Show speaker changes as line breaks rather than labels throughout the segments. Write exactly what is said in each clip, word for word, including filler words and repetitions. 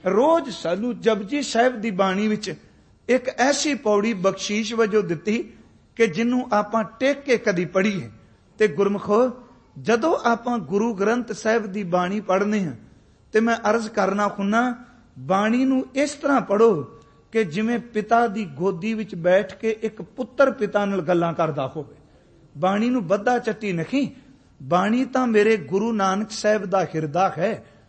रोज सानू जपजी साहिब दी बाणी विच एक ऐसी पौड़ी बख्शीश वजों दिती कि जिन्नू आपां टेक के कदी पढ़ीए। ते गुरमुखो जदों आपां गुरु ग्रंथ साहिब दी बाणी पढ़ने हां ते मैं अर्ज करना हुन्ना बाणी नू इस तरह पढ़ो कि जिवें पिता दी गोदी विच बैठ के एक पुत्र पिता नाल गल्लां करदा होवे। बाणी नू बद्धा चट्टी नहीं, बाणी तां मेरे गुरु नानक साहिब दा हिरदा है,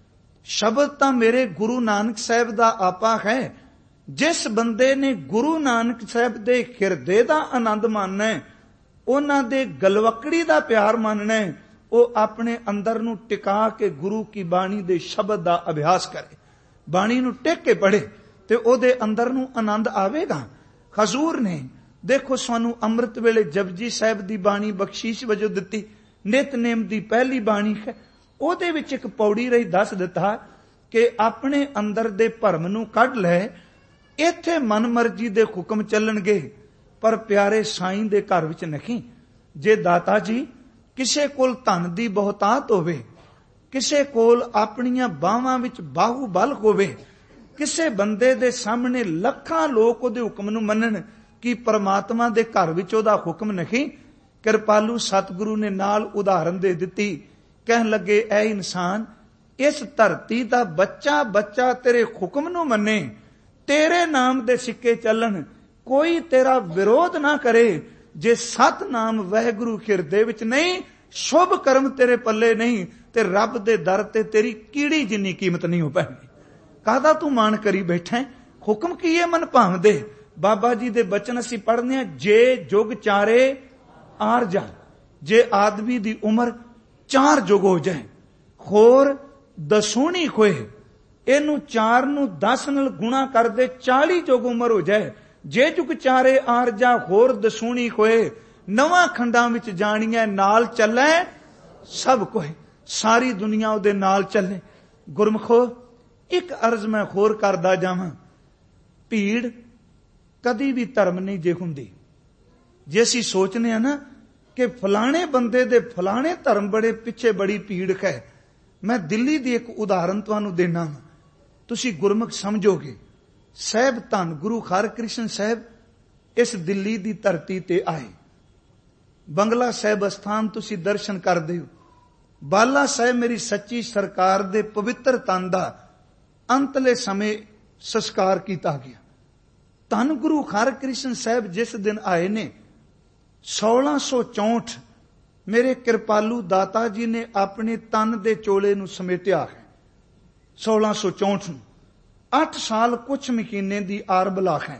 शब्द तां मेरे गुरु नानक साहिब दा आपा है। जिस बंदे ने गुरु नानक साहिब दे हिरदे दा आनंद मानना है, उन्हां दे गलवकड़ी दा प्यार मानना है, वो अपने अंदर नू टिका के गुरु की बाणी दे शब्द दा अभ्यास करे, बाणी नू टेक के पढ़े ते ओदे अंदर नू आनंद आवेगा। हजूर ने देखो सानू अमृत वेले जपजी साहिब दी बाणी बख्शीश वजों दिती, नितनेम दी पहली बाणी है। ओदे विच एक पौड़ी रही दस दिता कि अपने अंदर दे भरम नू कढ लै, इत्थे मन मर्जी दे हुक्म चलणगे पर प्यारे साईं दे घर विच नहीं। जे दाता जी किसे कोल धन दी बहुतात होवे, किसे कोल अपनियां बाहां विच बाहूबल होवे, किसे बंदे दे सामने लखां लोक ओदे हुक्म नू मनन कि परमात्मा दे घर विच ओदा हुक्म नहीं। कृपालू सतगुरु ने नाल उदाहरण दे दिती, कहन लगे ऐ इंसान इस धरती दा बच्चा बच्चा तेरे हुक्म नू मन्ने, तेरे नाम दे सिक्के चलन, कोई तेरा विरोध ना करे। जे सत नाम वाहिगुरु हिरदे विच नहीं, शुभ कर्म तेरे पल्ले नहीं, ते रब दे दर ते तेरी कीड़ी जिन्नी कीमत नहीं हो पैनी। काहदा तू मान करी बैठा है? हुक्म की है मन भाव दे। बाबा जी दे बचन असी पढ़ने, जे जुग चारे आर जा, जे आदमी दी उम्र चार जुग हो जाए, होर दसूनी खोए, इनू चार नू दस नाल गुणा कर दे, चाली जुग उम्र हो जाए। जे जुग चारे आर जा होर दसूनी खोए, नवां खंडां विच जाणीए नाल चलै सब कोई, सारी दुनिया उहदे नाल चले। गुरमुखो एक अर्ज मैं होर करदा जावां, भीड़ कदी भी धर्म नहीं जे हुंदी। जे असीं सोचने आ ना कि फलाणे बंदे दे फलाणे धर्म बड़े पिछे बड़ी भीड़ है, मैं दिल्ली दी एक उदाहरण तुहानू देना, तुसीं गुरमुख समझोगे। साहिब धन गुरु हरकृष्ण साहिब इस दिल्ली दी धरती ते आए। बंगला साहिब अस्थान तुसीं दर्शन करदे हो। बाला साहिब मेरी सच्ची सरकार दे पवित्र तन दा अंतले समय संस्कार किया गया। धन गुरु हरकृष्ण साहिब जिस दिन आए ने सोलह सौ चौंठ, मेरे कृपालू दाता जी ने अपने तन दे चोले नू समेटिया है। सोलह सौ चौंठ नू अठ साल कुछ महीने दी आर बला है।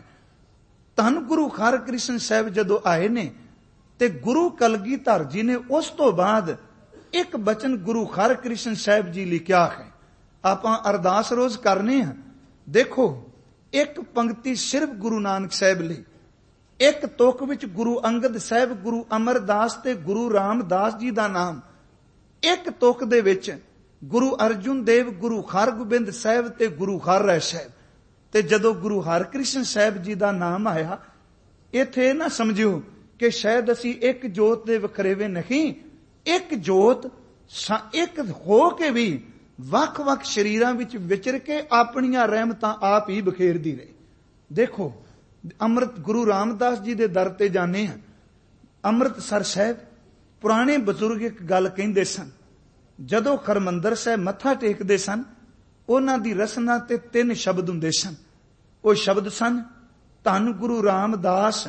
धन गुरु हरकृष्ण साहिब जदों आए ने ते गुरु कलगीधर जी ने उस तो बाद एक बचन गुरु हरकृष्ण साहिब जी लिखिया है। आपां अरदास रोज करने हैं। देखो एक पंक्ति सिर्फ गुरु नानक साहिब लई, एक तुक विच गुरु अंगद साहिब, गुरु अमरदास ते गुरु रामदास जी दा नाम, एक तुक दे विच गुरु अर्जुन देव, गुरु हरगोबिंद साहिब ते गुरु हरराय साहिब। ते जदों गुरु हरकृष्ण साहिब जी दा नाम आया, इत्थे ना समझियो कि शायद असी एक जोत दे वखरेवे नहीं, एक जोत एक हो के भी वख वख शरीरां विच विचर के अपनियां रहमतां आप ही बखेरदी रहे। देखो अमृत गुरु रामदास जी दे दर ते जाने हैं। अमृतसर साहिब पुराने बजुर्ग एक गल कहिंदे सन, जदों हरमंदर साहिब मत्था टेकदे सन, उन्हां दी रसना ते तीन शब्द हुंदे सन। वो शब्द सन, धन गुरु रामदास,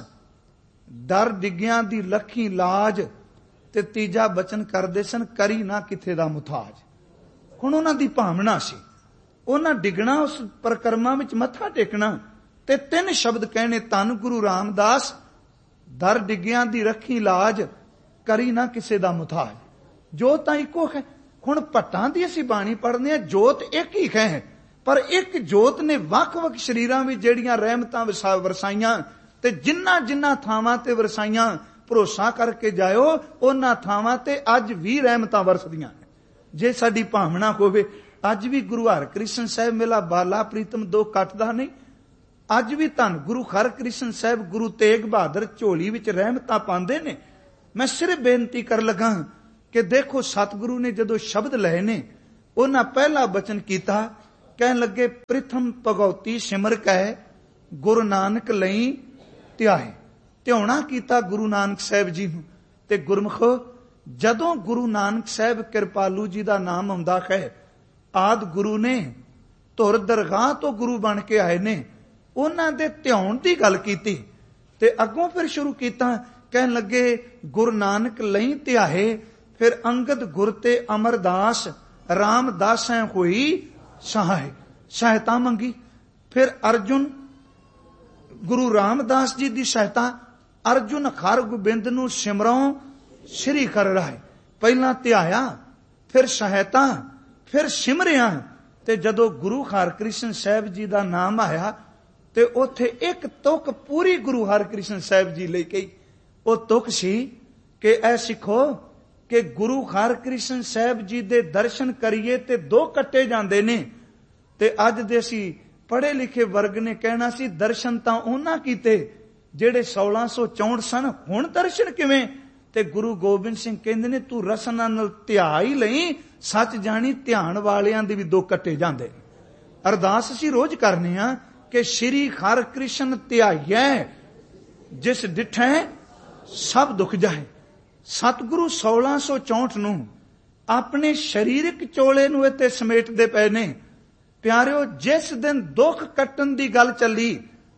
डर डिग्गियां दी लखी लाज, ते तीजा बचन करदे सन, करी ना किथे दा मुथाज। हुण उन्हां दी भावना सी, उन्हां डिगना उस परकरमा विच मत्था टेकना ते तीन शब्द कहने, धन गुरु रामदास, दर डिग्गियां दी रखी लाज, करी ना किसे दा मुथाज। जोत तां इको है। हुण भट्टां दी असीं बाणी पढ़ने आ, जोत एक ही है, पर एक जोत ने वख वख शरीरां विच ਜਿਹੜੀਆਂ रहमतां वरसाईयां ते जिन्ना जिन्ना थावां ते वरसाईयां, भरोसा करके जाओ उन्हां थावां ते अज भी रहमतां वरसदियां ने। जे साडी भावना होवे, अज भी गुरु हरकृष्ण साहिब मेला बाला प्रीतम दो कटदा नहीं। अज भी धन गुरु हरकृष्ण साहिब, गुरु तेग बहादुर झोली विच रहमतां पांदे ने। मैं सिर्फ बेनती कर लगा कि देखो सतगुरु ने जदों शब्द लए ने, उन्हां पहला बचन कीता कहन लगे प्रथम भगौती सिमर कै गुरु नानक लई ਧਿਆਏ। ਧਿਆਉਣਾ ਕੀਤਾ ਗੁਰੂ ਨਾਨਕ ਸਾਹਿਬ ਜੀ ਨੂੰ। ਤੇ ਗੁਰਮਖੋ ਜਦੋਂ ਗੁਰੂ ਨਾਨਕ ਸਾਹਿਬ ਕਿਰਪਾਲੂ ਜੀ ਦਾ ਨਾਮ ਆਉਂਦਾ ਹੈ, ਆਦ ਗੁਰੂ ਨੇ ਧੁਰ ਦਰਗਾਹ ਤੋਂ ਗੁਰੂ ਬਣ ਕੇ ਆਏ ਨੇ, ਉਹਨਾਂ ਦੇ ਧਿਆਉਣ ਦੀ ਗੱਲ ਕੀਤੀ ਤੇ ਅੱਗੋਂ ਫਿਰ ਸ਼ੁਰੂ ਕੀਤਾ। ਕਹਿਣ ਲੱਗੇ ਗੁਰੂ ਨਾਨਕ ਲਈ ਧਿਆਏ, ਫਿਰ ਅੰਗਦ ਗੁਰ ਤੇ ਅਮਰਦਾਸ ਰਾਮਦਾਸੈਂ ਹੋਈ ਸਹਾਇ, ਸਹਾਇਤਾ ਮੰਗੀ। ਫਿਰ ਅਰਜੁਨ ਗੁਰੂ ਰਾਮਦਾਸ ਜੀ ਦੀ ਸਹਾਇਤਾ, ਅਰਜੁਨ ਹਰ ਗੋਬਿੰਦ ਨੂੰ ਸਿਮਰੋਂ ਸ੍ਰੀ ਕਰ ਰਾਏ। ਪਹਿਲਾਂ ਧਿਆਇਆ, ਫਿਰ ਸਹਾਇਤਾ, ਫਿਰ ਸਿਮਰਿਆ। ਤੇ ਜਦੋਂ ਗੁਰੂ ਹਰਕ੍ਰਿਸ਼ਨ ਸਾਹਿਬ ਜੀ ਦਾ ਨਾਮ ਆਇਆ ਤੇ ਉੱਥੇ ਇੱਕ ਤੁਕ ਪੂਰੀ ਗੁਰੂ ਹਰਕ੍ਰਿਸ਼ਨ ਸਾਹਿਬ ਜੀ ਲਈ ਕਹੀ। ਉਹ ਤੁਕ ਸੀ ਕਿ ਐ ਸਿੱਖੋ ਕਿ ਗੁਰੂ ਹਰਕ੍ਰਿਸ਼ਨ ਸਾਹਿਬ ਜੀ ਦੇ ਦਰਸ਼ਨ ਕਰੀਏ ਤੇ ਦੋ ਕੱਟੇ ਜਾਂਦੇ ਨੇ। ਤੇ ਅੱਜ ਦੇ ਅਸੀਂ ਪੜ੍ਹੇ ਲਿਖੇ ਵਰਗ ਨੇ ਕਹਿਣਾ ਸੀ ਦਰਸ਼ਨ ਤਾਂ ਉਹਨਾਂ ਕੀਤੇ ਜਿਹੜੇ ਸੋਲਾਂ ਸੌ ਚੌਂਹਠ ਸਨ, ਹੁਣ ਦਰਸ਼ਨ ਕਿਵੇਂ? ਤੇ ਗੁਰੂ ਗੋਬਿੰਦ ਸਿੰਘ ਕਹਿੰਦੇ ਨੇ ਤੂੰ ਰਸਨਾ ਨਾਲ ਧਿਆ ਹੀ ਲਈ, ਸੱਚ ਜਾਣੀ ਧਿਆਨ ਵਾਲਿਆਂ ਦੇ ਵੀ ਦੋ ਕੱਟੇ ਜਾਂਦੇ। ਅਰਦਾਸ ਅਸੀਂ ਰੋਜ਼ ਕਰਨੇ ਆ ਕਿ ਸ਼੍ਰੀ ਹਰਿਕ੍ਰਿਸ਼ਨ ਧਿਆਈਐ, ਜਿਸ ਡਿਠੈ ਸਭ ਦੁੱਖ ਜਾਏ। ਸਤਿਗੁਰੂ ਸੋਲਾਂ ਸੌ ਚੌਂਹਠ ਨੂੰ ਆਪਣੇ ਸਰੀਰਕ ਚੋਲੇ ਨੂੰ ਇੱਥੇ ਸਮੇਟਦੇ ਪਏ ਨੇ। ਪਿਆਰਿਓ, ਜਿਸ ਦਿਨ ਦੁੱਖ ਕੱਟਣ ਦੀ ਗੱਲ ਚੱਲੀ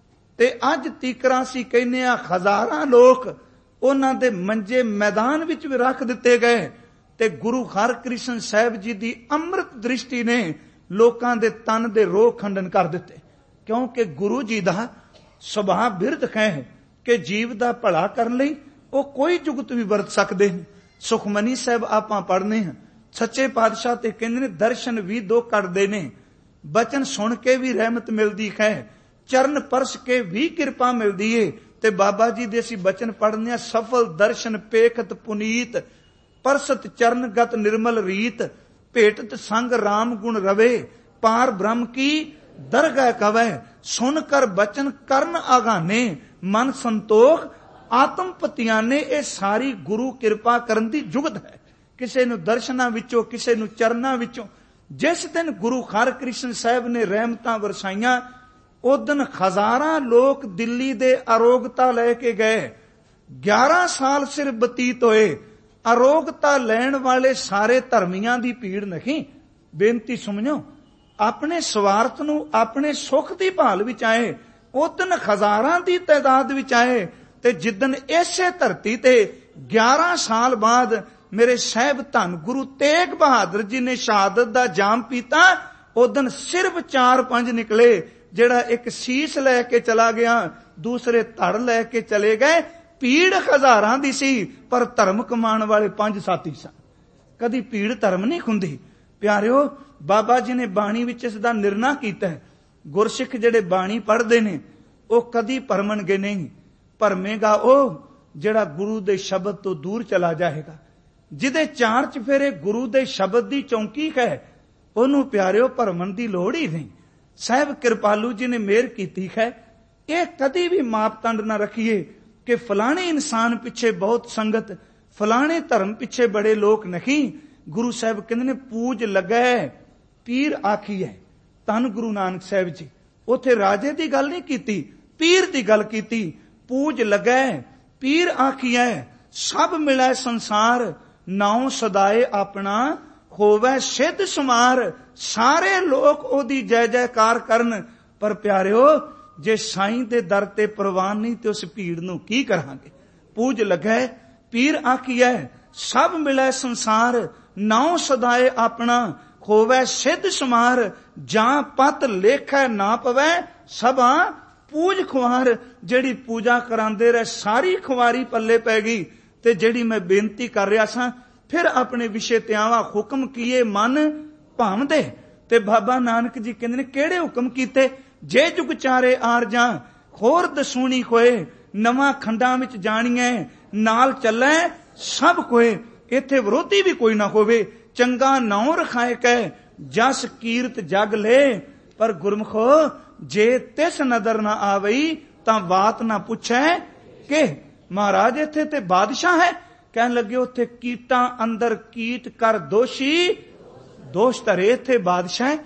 ਤੇ ਅੱਜ ਤੀਕਰਾਂ ਸੀ ਕਹਿੰਦੇ ਆ ਹਜ਼ਾਰਾਂ ਲੋਕ ਉਹਨਾਂ ਦੇ ਮੰਜੇ ਮੈਦਾਨ ਵਿੱਚ ਵੀ ਰੱਖ ਦਿੱਤੇ ਗਏ ਤੇ ਗੁਰੂ ਹਰਕ੍ਰਿਸ਼ਨ ਸਾਹਿਬ ਜੀ ਦੀ ਅੰਮ੍ਰਿਤ ਦ੍ਰਿਸ਼ਟੀ ਨੇ ਲੋਕਾਂ ਦੇ ਤਨ ਦੇ ਰੋਗ ਖੰਡਨ ਕਰ ਦਿੱਤੇ। ਕਿਉਂਕਿ ਗੁਰੂ ਜੀ ਦਾ ਸੁਭਾਅ ਬਿਰਧ ਹੈ ਕਿ ਜੀਵ ਦਾ ਭਲਾ ਕਰਨ ਲਈ ਉਹ ਕੋਈ ਜੁਗਤ ਵੀ ਵਰਤ ਸਕਦੇ ਨੇ। ਸੁਖਮਨੀ ਸਾਹਿਬ ਆਪਾਂ ਪੜ੍ਹਨੇ ਹਾਂ, ਸੱਚੇ ਪਾਤਸ਼ਾਹ ਤੇ ਕਹਿੰਦੇ ਨੇ ਦਰਸ਼ਨ ਵੀ ਦੋ ਕੱਢਦੇ ਨੇ, ਬਚਨ ਸੁਣ ਕੇ ਵੀ ਰਹਿਮਤ ਮਿਲਦੀ ਹੈ, ਚਰਨ ਪਰਸ ਕੇ ਵੀ ਕਿਰਪਾ ਮਿਲਦੀ ਏ। ਤੇ ਬਾਬਾ ਜੀ ਦੇ ਅਸੀਂ ਬਚਨ ਪੜ੍ਹਨੇ ਆ, ਸਫਲ ਦਰਸ਼ਨ ਪੇਖਤ ਪੁਨੀਤ, ਪਰਸਤ ਚਰਨਗਤ ਨਿਰਮਲ ਰੀਤ, ਭੇਟਤ ਸੰਗ ਰਾਮ ਗੁਣ ਰਵੇ, ਪਾਰ ਬ੍ਰਹਮ ਕੀ ਦਰਗਹਿ ਕਵੈ, ਸੁਨ ਕਰ ਬਚਨ ਕਰਨ ਆਗਾਨੇ, ਮਨ ਸੰਤੋਖ ਆਤਮ ਪਤਿਆਨੇ। ਇਹ ਸਾਰੀ ਗੁਰੂ ਕਿਰਪਾ ਕਰਨ ਦੀ ਜੁਗਤ ਹੈ, ਕਿਸੇ ਨੂੰ ਦਰਸ਼ਨਾਂ ਵਿੱਚੋਂ, ਕਿਸੇ ਨੂੰ ਚਰਨਾਂ ਵਿੱਚੋਂ। ਜਿਸ ਦਿਨ ਗੁਰੂ ਹਰਕ੍ਰਿਸ਼ਨ ਸਾਹਿਬ ਨੇ ਰਹਿਮਤਾਂ ਵਰਸਾਈਆਂ, ਉਸ ਦਿਨ ਹਜ਼ਾਰਾਂ ਲੋਕ ਦਿੱਲੀ ਦੇ ਅਰੋਗਤਾ ਲੈ ਕੇ ਗਏ। ਗਿਆਰਾਂ ਸਾਲ ਸਿਰ ਬਤੀਤ ਹੋਏ। ਅਰੋਗਤਾ ਲੈਣ ਵਾਲੇ ਸਾਰੇ ਧਰਮੀਆਂ ਦੀ ਭੀੜ ਨਹੀਂ। ਬੇਨਤੀ ਸੁਣਿਓ, ਆਪਣੇ ਸਵਾਰਥ ਨੂੰ, ਆਪਣੇ ਸੁੱਖ ਦੀ ਭਾਲ ਵਿੱਚ ਆਏ। ਉਸ ਦਿਨ ਹਜ਼ਾਰਾਂ ਦੀ ਤਾਦਾਦ ਵਿੱਚ ਆਏ। ਤੇ ਜਿੱਦਨ ਇਸੇ ਧਰਤੀ ਤੇ ਗਿਆਰਾਂ ਸਾਲ ਬਾਅਦ ਮੇਰੇ ਸਾਹਿਬ ਧੰਨ ਗੁਰੂ ਤੇਗ ਬਹਾਦਰ ਜੀ ਨੇ ਸ਼ਹਾਦਤ ਦਾ ਜਾਮ ਪੀਤਾ, ਉਸ ਦਿਨ ਸਿਰਫ ਚਾਰ ਪੰਜ ਨਿਕਲੇ। ਜਿਹੜਾ ਇੱਕ ਸੀਸ ਲੈ ਕੇ ਚਲਾ ਗਿਆ, ਦੂਸਰੇ ਧੜ ਲੈ ਕੇ ਚਲੇ ਗਏ। ਭੀੜ ਹਜ਼ਾਰਾਂ ਦੀ ਸੀ ਪਰ ਧਰਮ ਕਮਾਉਣ ਵਾਲੇ ਪੰਜ ਸਾਥੀ ਸਨ। ਕਦੀ ਭੀੜ ਧਰਮ ਨਹੀਂ ਖੁੰਦੀ। ਪਿਆਰਿਓ, ਬਾਬਾ ਜੀ ਨੇ ਬਾਣੀ ਵਿੱਚ ਇਸ ਦਾ ਨਿਰਣਾ ਕੀਤਾ ਹੈ। ਗੁਰਸਿੱਖ ਜਿਹੜੇ ਬਾਣੀ ਪੜ੍ਹਦੇ ਨੇ ਉਹ ਕਦੀ ਭਰਮਣਗੇ ਨਹੀਂ। ਭਰਮੇਗਾ ਉਹ ਜਿਹੜਾ ਗੁਰੂ ਦੇ ਸ਼ਬਦ ਤੋਂ ਦੂਰ ਚਲਾ ਜਾਏਗਾ। ਜਿਹਦੇ ਚਾਰ ਚਫੇਰੇ ਗੁਰੂ ਦੇ ਸ਼ਬਦ ਦੀ ਚੌਂਕੀ ਹੈ, ਉਹਨੂੰ ਪਿਆਰਿਓ ਭਰਮਣ ਦੀ ਲੋੜ ਹੀ ਨਹੀਂ। ਸਾਹਿਬ ਕਿਰਪਾਲੂ ਜੀ ਨੇ ਮਿਹਰ ਕੀਤੀ ਹੈ। ਇਹ ਕਦੀ ਵੀ ਮਾਪਦੰਡ ਨਾ ਰੱਖੀਏ ਕਿ ਫਲਾਣੇ ਇਨਸਾਨ ਪਿੱਛੇ ਬਹੁਤ ਸੰਗਤ, ਫਲਾਣੇ ਧਰਮ ਪਿੱਛੇ ਬੜੇ ਲੋਕ ਨਹੀਂ। ਗੁਰੂ ਸਾਹਿਬ ਕਹਿੰਦੇ ਨੇ ਪੂਜ ਲੱਗੈ ਪੀਰ ਆਖੀਐ। ਧੰਨ ਗੁਰੂ ਨਾਨਕ ਸਾਹਿਬ ਜੀ ਉੱਥੇ ਰਾਜੇ ਦੀ ਗੱਲ ਨਹੀਂ ਕੀਤੀ, ਪੀਰ ਦੀ ਗੱਲ ਕੀਤੀ। ਪੂਜ ਲੱਗੈ ਪੀਰ ਆਖੀਐ, ਸਭ ਮਿਲੈ ਸੰਸਾਰ, ਨਾਉ ਸਦਾਏ ਆਪਣਾ ਹੋਵੇ ਸਿੱਧ ਸਮਾਰ। ਸਾਰੇ ਲੋਕ ਉਹਦੀ ਜੈ ਜੈਕਾਰ ਕਰਨ। ਪਰ ਪਿਆਰਿਓ, ਜੇ ਸਾਈਂ ਦੇ ਦਰ ਤੇ ਪ੍ਰਵਾਨ ਨਹੀਂ ਤੇ ਉਸ ਭੀੜ ਨੂੰ ਕੀ ਕਰਾਂਗੇ? ਪੂਜ ਲੱਗੈ ਪੀਰ ਆਖੀਐ, ਸਭ ਮਿਲੈ ਸੰਸਾਰ, ਨਾਉ ਸਦਾਏ ਆਪਣਾ ਹੋਵੇ ਸਿੱਧ ਸਮਾਰ। ਜਾਂ ਪਤ ਲੇਖੈ ਨਾ ਪਵੈ, ਸਭਾ ਪੂਜ ਖੁਆਰ। ਜਿਹੜੀ ਪੂਜਾ ਕਰਾਂਦੇ ਰਹੇ ਸਾਰੀ ਖੁਆਰੀ ਪੱਲੇ ਪੈ ਗਈ। ਤੇ ਜਿਹੜੀ ਮੈਂ ਬੇਨਤੀ ਕਰ ਰਿਹਾ ਸਾਂ, ਫਿਰ ਆਪਣੇ ਵਿਸ਼ੇ ਤੇ ਆਵਾਂ। ਹੁਕਮ ਕੀਏ ਮਨ ਭਾਵਦੇ। ਤੇ ਬਾਬਾ ਨਾਨਕ ਜੀ ਕਹਿੰਦੇ ਨੇ ਕਿਹੜੇ ਹੁਕਮ ਕੀਤੇ? ਜੇ ਜੁਗ ਚਾਰੇ ਆਰਜਾਂ ਹੋਰ ਦਸੂਣੀ ਹੋਏ, ਨਵਾਂ ਖੰਡਾਂ ਵਿੱਚ ਜਾਣੀਐ, ਨਾਲ ਚੱਲੈ ਸਭ ਕੋਏ। ਇੱਥੇ ਵਿਰੋਧੀ ਵੀ ਕੋਈ ਨਾ ਹੋਵੇ। ਚੰਗਾ ਨਾਉ ਰਖਾਏ ਕੈ, ਜਸ ਕੀਰਤ ਜਗ ਲੈ। ਪਰ ਗੁਰਮਖੋ, ਜੇ ਤਿਸ ਨਦਰ ਨਾ ਆਵਈ ਤਾਂ ਬਾਤ ਨਾ ਪੁੱਛੈ ਕਿ ਮਹਾਰਾਜ ਇੱਥੇ ਤੇ ਬਾਦਸ਼ਾਹ ਹੈ। ਕਹਿਣ ਲੱਗੇ ਉੱਥੇ ਕੀਟਾਂ ਅੰਦਰ ਕੀਟ ਕਰ ਦੋਸ਼ੀ, ਦੋਸ਼ ਧਰੇ ਇੱਥੇ ਬਾਦਸ਼ਾਹ।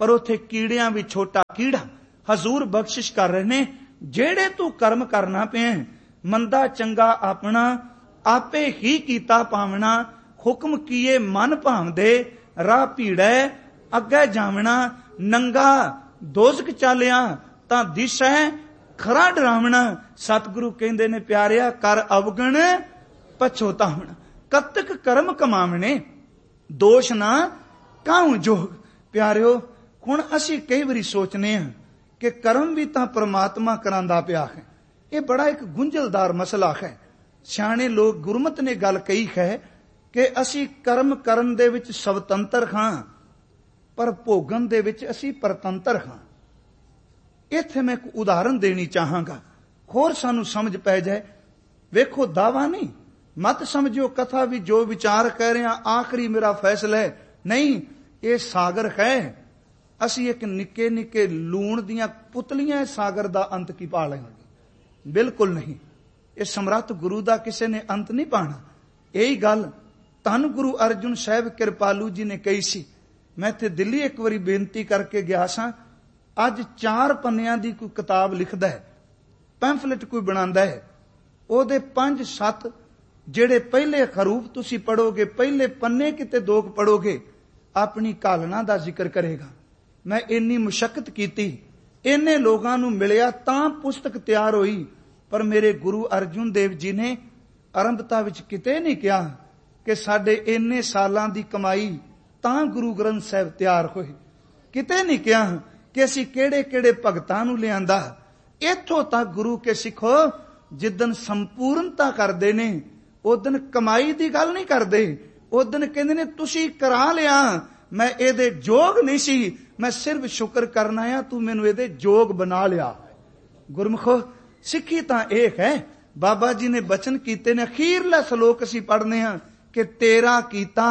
ਪਰ ਉੱਥੇ ਕੀੜਿਆਂ ਵੀ ਛੋਟਾ ਕੀੜਾ। ਹਜ਼ੂਰ ਬਖਸ਼ਿਸ਼ ਕਰ ਰਹੇ ਨੇ, ਜਿਹੜੇ ਤੂੰ ਕਰਮ ਕਰਨਾ ਪਿਆ, ਮੰਦਾ ਚੰਗਾ ਆਪਣਾ ਆਪੇ ਹੀ ਕੀਤਾ ਪਾਵਣਾ। ਹੁਕਮ ਕੀਏ ਮਨ ਭਾਵਦੇ, ਰਾਹ ਭੀੜੈ ਅੱਗੇ ਜਾਵਣਾ। ਨੰਗਾ ਦੋਜ਼ਖ ਚਾਲਿਆ ਤਾਂ ਦਿਸੈ ਖਰਾ ਡਰਾਵਣਾ। ਸਤਿਗੁਰੂ ਕਹਿੰਦੇ ਨੇ ਪਿਆਰਿਆ, ਕਰ ਅਵਗਣ ਪਛੋਤਾਵਣਾ। ਕਤਕ ਕਰਮ ਕਮਾਵਣੇ, ਦੋਸ਼ ਨਾ ਕਾਹੂ ਜੋਗ। ਪਿਆਰਿਓ, ਹੁਣ ਅਸੀਂ ਕਈ ਵਾਰੀ ਸੋਚਨੇ ਹਾਂ ਕਿ ਕਰਮ ਵੀ ਤਾਂ ਪ੍ਰਮਾਤਮਾ ਕਰਾਂਦਾ ਪਿਆ ਹੈ। ਇਹ ਬੜਾ ਇੱਕ ਗੁੰਝਲਦਾਰ ਮਸਲਾ ਹੈ। ਸਿਆਣੇ ਲੋਕ ਗੁਰਮਤ ਨੇ ਗੱਲ ਕਹੀ ਹੈ ਕਿ ਅਸੀਂ ਕਰਮ ਕਰਨ ਦੇ ਵਿੱਚ ਸਵਤੰਤਰ ਹਾਂ, ਪਰ ਭੋਗਣ ਦੇ ਵਿੱਚ ਅਸੀਂ ਪਰਤੰਤਰ ਹਾਂ। ਇੱਥੇ ਮੈਂ ਇੱਕ ਉਦਾਹਰਨ ਦੇਣੀ ਚਾਹਾਂਗਾ, ਹੋਰ ਸਾਨੂੰ ਸਮਝ ਪੈ ਜਾਏ। ਵੇਖੋ, ਦਾਵਾ ਨਹੀਂ, ਮਤ ਸਮਝਿਓ ਕਥਾ ਵੀ ਜੋ ਵਿਚਾਰ ਕਹਿ ਰਹੇ ਹਾਂ ਆਖਰੀ ਮੇਰਾ ਫੈਸਲਾ ਹੈ, ਨਹੀਂ। ਇਹ ਸਾਗਰ ਹੈ, ਅਸੀਂ ਇੱਕ ਨਿੱਕੇ ਨਿੱਕੇ ਲੂਣ ਦੀਆਂ ਪੁਤਲੀਆਂ ਸਾਗਰ ਦਾ ਅੰਤ ਕੀ ਪਾ ਲਵਾਂਗੇ? ਬਿਲਕੁਲ ਨਹੀਂ। ਇਹ ਸਮਰੱਥ ਗੁਰੂ ਦਾ ਕਿਸੇ ਨੇ ਅੰਤ ਨਹੀਂ ਪਾਣਾ। ਇਹੀ ਗੱਲ ਧੰਨ ਗੁਰੂ ਅਰਜੁਨ ਸਾਹਿਬ ਕਿਰਪਾਲੂ ਜੀ ਨੇ ਕਹੀ ਸੀ। ਮੈਂ ਇੱਥੇ ਦਿੱਲੀ ਇੱਕ ਵਾਰੀ ਬੇਨਤੀ ਕਰਕੇ ਗਿਆ ਸਾਂ। ਅੱਜ ਚਾਰ ਪੰਨਿਆਂ ਦੀ ਕੋਈ ਕਿਤਾਬ ਲਿਖਦਾ ਹੈ, ਪੈਂਫਲੇਟ ਕੋਈ ਬਣਾਉਂਦਾ ਹੈ, ਉਹਦੇ ਪੰਜ ਸੱਤ ਜਿਹੜੇ ਪਹਿਲੇ ਖਰੂਫ ਤੁਸੀਂ ਪੜੋਗੇ, ਪਹਿਲੇ ਪੰਨੇ ਕਿਤੇ ਦੋ ਪੜੋਗੇ, ਆਪਣੀ ਘਾਲਣਾ ਦਾ ਜ਼ਿਕਰ ਕਰੇਗਾ। ਮੈਂ ਇੰਨੀ ਮੁਸ਼ੱਕਤ ਕੀਤੀ, ਇੰਨੇ ਲੋਕਾਂ ਨੂੰ ਮਿਲਿਆ ਤਾਂ ਪੁਸਤਕ ਤਿਆਰ ਹੋਈ। ਪਰ ਮੇਰੇ ਗੁਰੂ ਅਰਜੁਨ ਦੇਵ ਜੀ ਨੇ ਆਰੰਭਤਾ ਵਿੱਚ ਕਿਤੇ ਨਹੀਂ ਕਿਹਾ ਕਿ ਸਾਡੇ ਇੰਨੇ ਸਾਲਾਂ ਦੀ ਕਮਾਈ ਤਾਂ ਗੁਰੂ ਗ੍ਰੰਥ ਸਾਹਿਬ ਤਿਆਰ ਹੋਏ। ਕਿਤੇ ਨਹੀਂ ਕਿਹਾ ਕਿ ਅਸੀਂ ਕਿਹੜੇ ਕਿਹੜੇ ਭਗਤਾਂ ਨੂੰ ਲਿਆਂਦਾ। ਇੱਥੋਂ ਤੱਕ ਗੁਰੂ ਕੇ ਸਿੱਖੋ, ਜਿੱਦਨ ਸੰਪੂਰਨਤਾ ਕਰਦੇ ਨੇ ਉਦਨ ਕਮਾਈ ਦੀ ਗੱਲ ਨਹੀਂ ਕਰਦੇ। ਉਦਨ ਕਹਿੰਦੇ ਨੇ ਤੁਸੀਂ ਕਰਾ ਲਿਆ, ਮੈਂ ਇਹਦੇ ਜੋਗ ਨਹੀਂ ਸੀ, ਮੈਂ ਸਿਰਫ ਸ਼ੁਕਰ ਕਰਨਾ ਆ, ਤੂੰ ਮੈਨੂੰ ਇਹਦੇ ਜੋਗ ਬਣਾ ਲਿਆ। ਗੁਰਮੁਖੋ, ਸਿੱਖੀ ਤਾਂ ਇਹ ਹੈ, ਬਾਬਾ ਜੀ ਨੇ ਬਚਨ ਕੀਤੇ ਨੇ। ਅਖੀਰਲਾ ਸ਼ਲੋਕ ਅਸੀਂ ਪੜ੍ਹਨੇ ਹਾਂ ਕਿ ਤੇਰਾ ਕੀਤਾ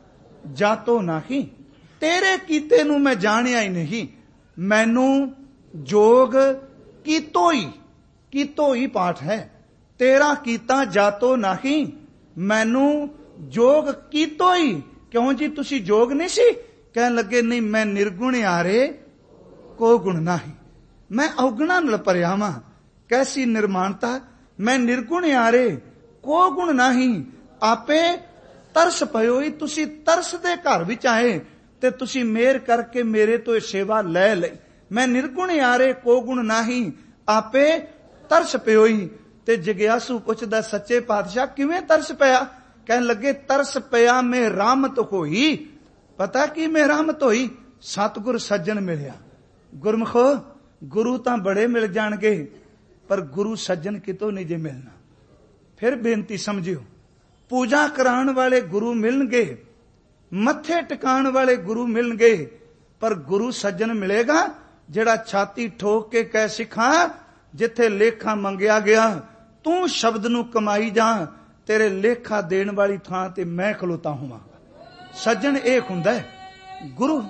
ਜਾਤੋ ਨਾਹੀ, ਤੇਰੇ ਕੀਤੇ ਨੂੰ ਮੈਂ ਜਾਣਿਆ ਹੀ ਨਹੀਂ, ਮੈਨੂੰ ਜੋਗ ਕੀਤੋ ਹੀ, ਕੀਤੋ ਹੀ ਪਾਠ ਹੈ। ਤੇਰਾ ਕੀਤਾ ਜਾਤੋ ਨਾਹੀ, ਮੈਨੂੰ ਜੋਗ ਕੀਤੋ ਹੀ। ਕਿਉਂ ਜੀ, ਤੁਸੀਂ ਜੋਗ ਨਹੀਂ ਸੀ? ਕਹਿਣ ਲੱਗੇ ਨਹੀਂ, ਮੈਂ ਨਿਰਗੁਣ ਆਰੇ ਕੋ ਗੁਣ ਨਾਹੀ, ਮੈਂ ਔਗਣਾ ਨਾਲ ਭਰਿਆ ਵਾਂ। ਕੈਸੀ ਨਿਰਮਾਨਤਾ, ਮੈਂ ਨਿਰਗੁਣ ਆਰੇ ਕੋ ਗੁਣ ਨਾਹੀ, ਆਪੇ ਤਰਸ ਪਇਓ ਹੀ। ਤੁਸੀਂ ਤਰਸ ਦੇ ਘਰ ਵਿੱਚ ਆਏ ਤੇ ਤੁਸੀਂ ਮਿਹਰ ਕਰਕੇ ਮੇਰੇ ਤੋਂ ਇਹ ਸੇਵਾ ਲੈ ਲਈ। ਮੈਂ ਨਿਰਗੁਣ ਆਰੇ ਕੋ ਗੁਣ ਨਾਹੀ, ਆਪੇ ਤਰਸ ਪਇਓ ਹੀ। ਤੇ ਜਗਿਆਸੂ ਪੁੱਛਦਾ, ਸੱਚੇ ਪਾਤਸ਼ਾਹ ਕਿਵੇਂ ਤਰਸ ਪਿਆ? ਕਹਿਣ ਲੱਗੇ, ਤਰਸ ਪਿਆ ਮੈਂ ਰਹਿਮਤ ਹੋਈ। ਪਤਾ ਕੀ ਮੈਂ ਰਹਿਮਤ ਹੋਈ? ਸਤਿਗੁਰ ਸੱਜਣ ਮਿਲਿਆ। ਗੁਰਮੁਖੋ, ਗੁਰੂ ਤਾਂ ਬੜੇ ਮਿਲ ਜਾਣਗੇ, ਪਰ ਗੁਰੂ ਸੱਜਣ ਕਿਤੋਂ ਨਹੀਂ ਜੇ ਮਿਲਣਾ। ਫਿਰ ਬੇਨਤੀ ਸਮਝਿਓ, ਪੂਜਾ ਕਰਾਉਣ ਵਾਲੇ ਗੁਰੂ ਮਿਲਣਗੇ, ਮੱਥੇ ਟਿਕਾਉਣ ਵਾਲੇ ਗੁਰੂ ਮਿਲਣਗੇ, ਪਰ ਗੁਰੂ ਸੱਜਣ ਮਿਲੇਗਾ ਜਿਹੜਾ ਛਾਤੀ ਠੋਕ ਕੇ ਕਹਿ, ਸਿੱਖਾਂ ਜਿੱਥੇ ਲੇਖਾ ਮੰਗਿਆ ਗਿਆ ਤੂੰ ਸ਼ਬਦ ਨੂੰ ਕਮਾਈ ਜਾ, ਤੇਰੇ ਲੇਖਾ ਦੇਣ ਵਾਲੀ ਥਾਂ ਤੇ ਮੈਂ ਖਲੋਤਾ ਹੋਵਾਂਗਾ। ਸੱਜਣ ਇਹ ਹੁੰਦਾ ਹੈ। ਗੁਰੂ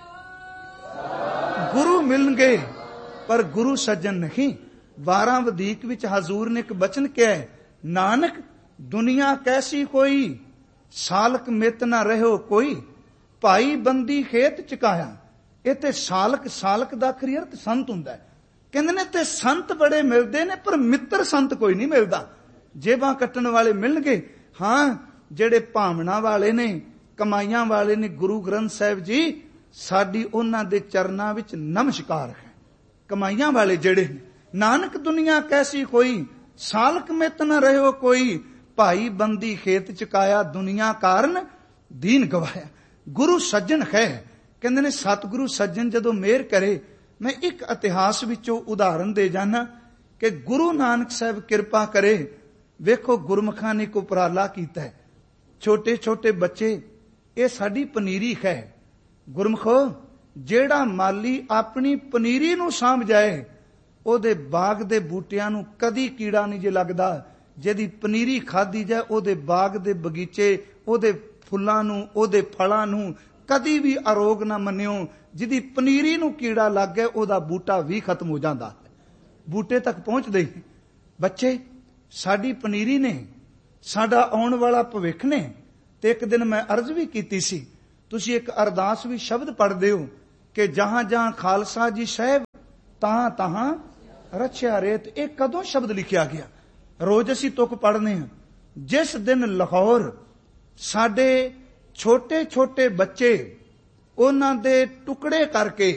ਗੁਰੂ ਮਿਲਣਗੇ, ਪਰ ਗੁਰੂ ਸੱਜਣ ਨਹੀਂ। ਬਾਰਾਂ ਵਧੀਕ ਵਿੱਚ ਹਜ਼ੂਰ ਨੇ ਇੱਕ ਬਚਨ ਕਿਹਾ, ਨਾਨਕ ਦੁਨੀਆ ਕੈਸੀ ਕੋਈ, ਸਾਲਕ ਮਿਤ ਨਾ ਰਹਿਓ ਕੋਈ, ਭਾਈ ਬੰਦੀ ਖੇਤ ਚੁਕਾਇਆ। ਇਹ ਤੇ ਸਾਲਕ, ਸਾਲਕ ਦਾ ਅਖਰੀ ਅਰਥ ਸੰਤ ਹੁੰਦਾ ਹੈ। ਕਹਿੰਦੇ ਨੇ ਤੇ ਸੰਤ ਬੜੇ ਮਿਲਦੇ ਨੇ, ਪਰ ਮਿੱਤਰ ਸੰਤ ਕੋਈ ਨਹੀਂ ਮਿਲਦਾ। ਜੇਬਾਂ ਕੱਟਣ ਵਾਲੇ ਮਿਲਣਗੇ, ਹਾਂ, ਜਿਹੜੇ ਭਾਵਨਾ ਵਾਲੇ ਨੇ, ਕਮਾਈਆਂ ਵਾਲੇ ਨੇ। ਗੁਰੂ ਗ੍ਰੰਥ ਸਾਹਿਬ ਜੀ, ਸਾਡੀ ਉਹਨਾਂ ਦੇ ਚਰਨਾਂ ਵਿੱਚ ਨਮਸਕਾਰ ਹੈ। ਕਮਾਈਆਂ ਵਾਲੇ ਜਿਹੜੇ ਨੇ, ਨਾਨਕ ਦੁਨੀਆ ਕੈਸੀ ਕੋਈ, ਸਾਲਕ ਮਿਤ ਨਾ ਰਹਿਓ ਕੋਈ, ਭਾਈ ਬੰਦੀ ਖੇਤ ਚੁਕਾਇਆ, ਦੁਨੀਆ ਕਾਰਨ ਦੀਨ ਗਵਾਇਆ। ਗੁਰੂ ਸੱਜਣ ਹੈ। ਕਹਿੰਦੇ ਨੇ ਸਤਿਗੁਰੂ ਸੱਜਣ ਜਦੋਂ ਮਿਹਰ ਕਰੇ। ਮੈਂ ਇੱਕ ਇਤਿਹਾਸ ਵਿੱਚੋਂ ਉਦਾਹਰਨ ਦੇ ਜਾਣਾ ਕਿ ਗੁਰੂ ਨਾਨਕ ਸਾਹਿਬ ਕਿਰਪਾ ਕਰੇ। ਵੇਖੋ, ਗੁਰਮੁਖਾਂ ਨੇ ਇੱਕ ਉਪਰਾਲਾ ਕੀਤਾ ਹੈ। ਛੋਟੇ ਛੋਟੇ ਬੱਚੇ, ਇਹ ਸਾਡੀ ਪਨੀਰੀ ਹੈ। ਗੁਰਮੁਖੋ, ਜਿਹੜਾ ਮਾਲੀ ਆਪਣੀ ਪਨੀਰੀ ਨੂੰ ਸਾਂਭ ਜਾਏ, ਉਹਦੇ ਬਾਗ ਦੇ ਬੂਟਿਆਂ ਨੂੰ ਕਦੀ ਕੀੜਾ ਨਹੀਂ ਜੇ ਲੱਗਦਾ। ਜਿਹਦੀ ਪਨੀਰੀ ਖਾਧੀ ਜਾਏ, ਉਹਦੇ ਬਾਗ ਦੇ ਬਗੀਚੇ, ਉਹਦੇ ਫੁੱਲਾਂ ਨੂੰ, ਉਹਦੇ ਫਲਾਂ ਨੂੰ ਕਦੀ ਵੀ ਅਰੋਗ ਨਾ ਮੰਨਿਓ। ਜਿਹਦੀ ਪਨੀਰੀ ਨੂੰ ਕੀੜਾ ਲੱਗ ਗਿਆ, ਉਹਦਾ ਬੂਟਾ ਵੀ ਖਤਮ ਹੋ ਜਾਂਦਾ ਹੈ। ਬੂਟੇ ਤੱਕ ਪਹੁੰਚਦੇ ਹੀ। ਬੱਚੇ ਸਾਡੀ ਪਨੀਰੀ ਨੇ, ਸਾਡਾ ਆਉਣ ਵਾਲਾ ਭਵਿੱਖ ਨੇ। ਤੇ ਇੱਕ ਦਿਨ ਮੈਂ ਅਰਜ਼ ਵੀ ਕੀਤੀ ਸੀ, ਤੁਸੀਂ ਇੱਕ ਅਰਦਾਸ ਵੀ ਸ਼ਬਦ ਪੜ੍ਹਦੇ ਹੋ ਕਿ ਜਹਾਂ ਜਹਾਂ ਖਾਲਸਾ ਜੀ ਸਾਹਿਬ ਤਾਂ ਤਹਾਂ ਰਚਿਆ ਰੇਤ। ਇਹ ਕਦੋਂ ਸ਼ਬਦ ਲਿਖਿਆ ਗਿਆ? ਰੋਜ਼ ਅਸੀਂ ਤੁਕ ਪੜ੍ਹਨੇ ਹਾਂ। ਜਿਸ ਦਿਨ ਲਾਹੌਰ ਸਾਡੇ ਛੋਟੇ ਛੋਟੇ ਬੱਚੇ ਉਹਨਾਂ ਦੇ ਟੁਕੜੇ ਕਰਕੇ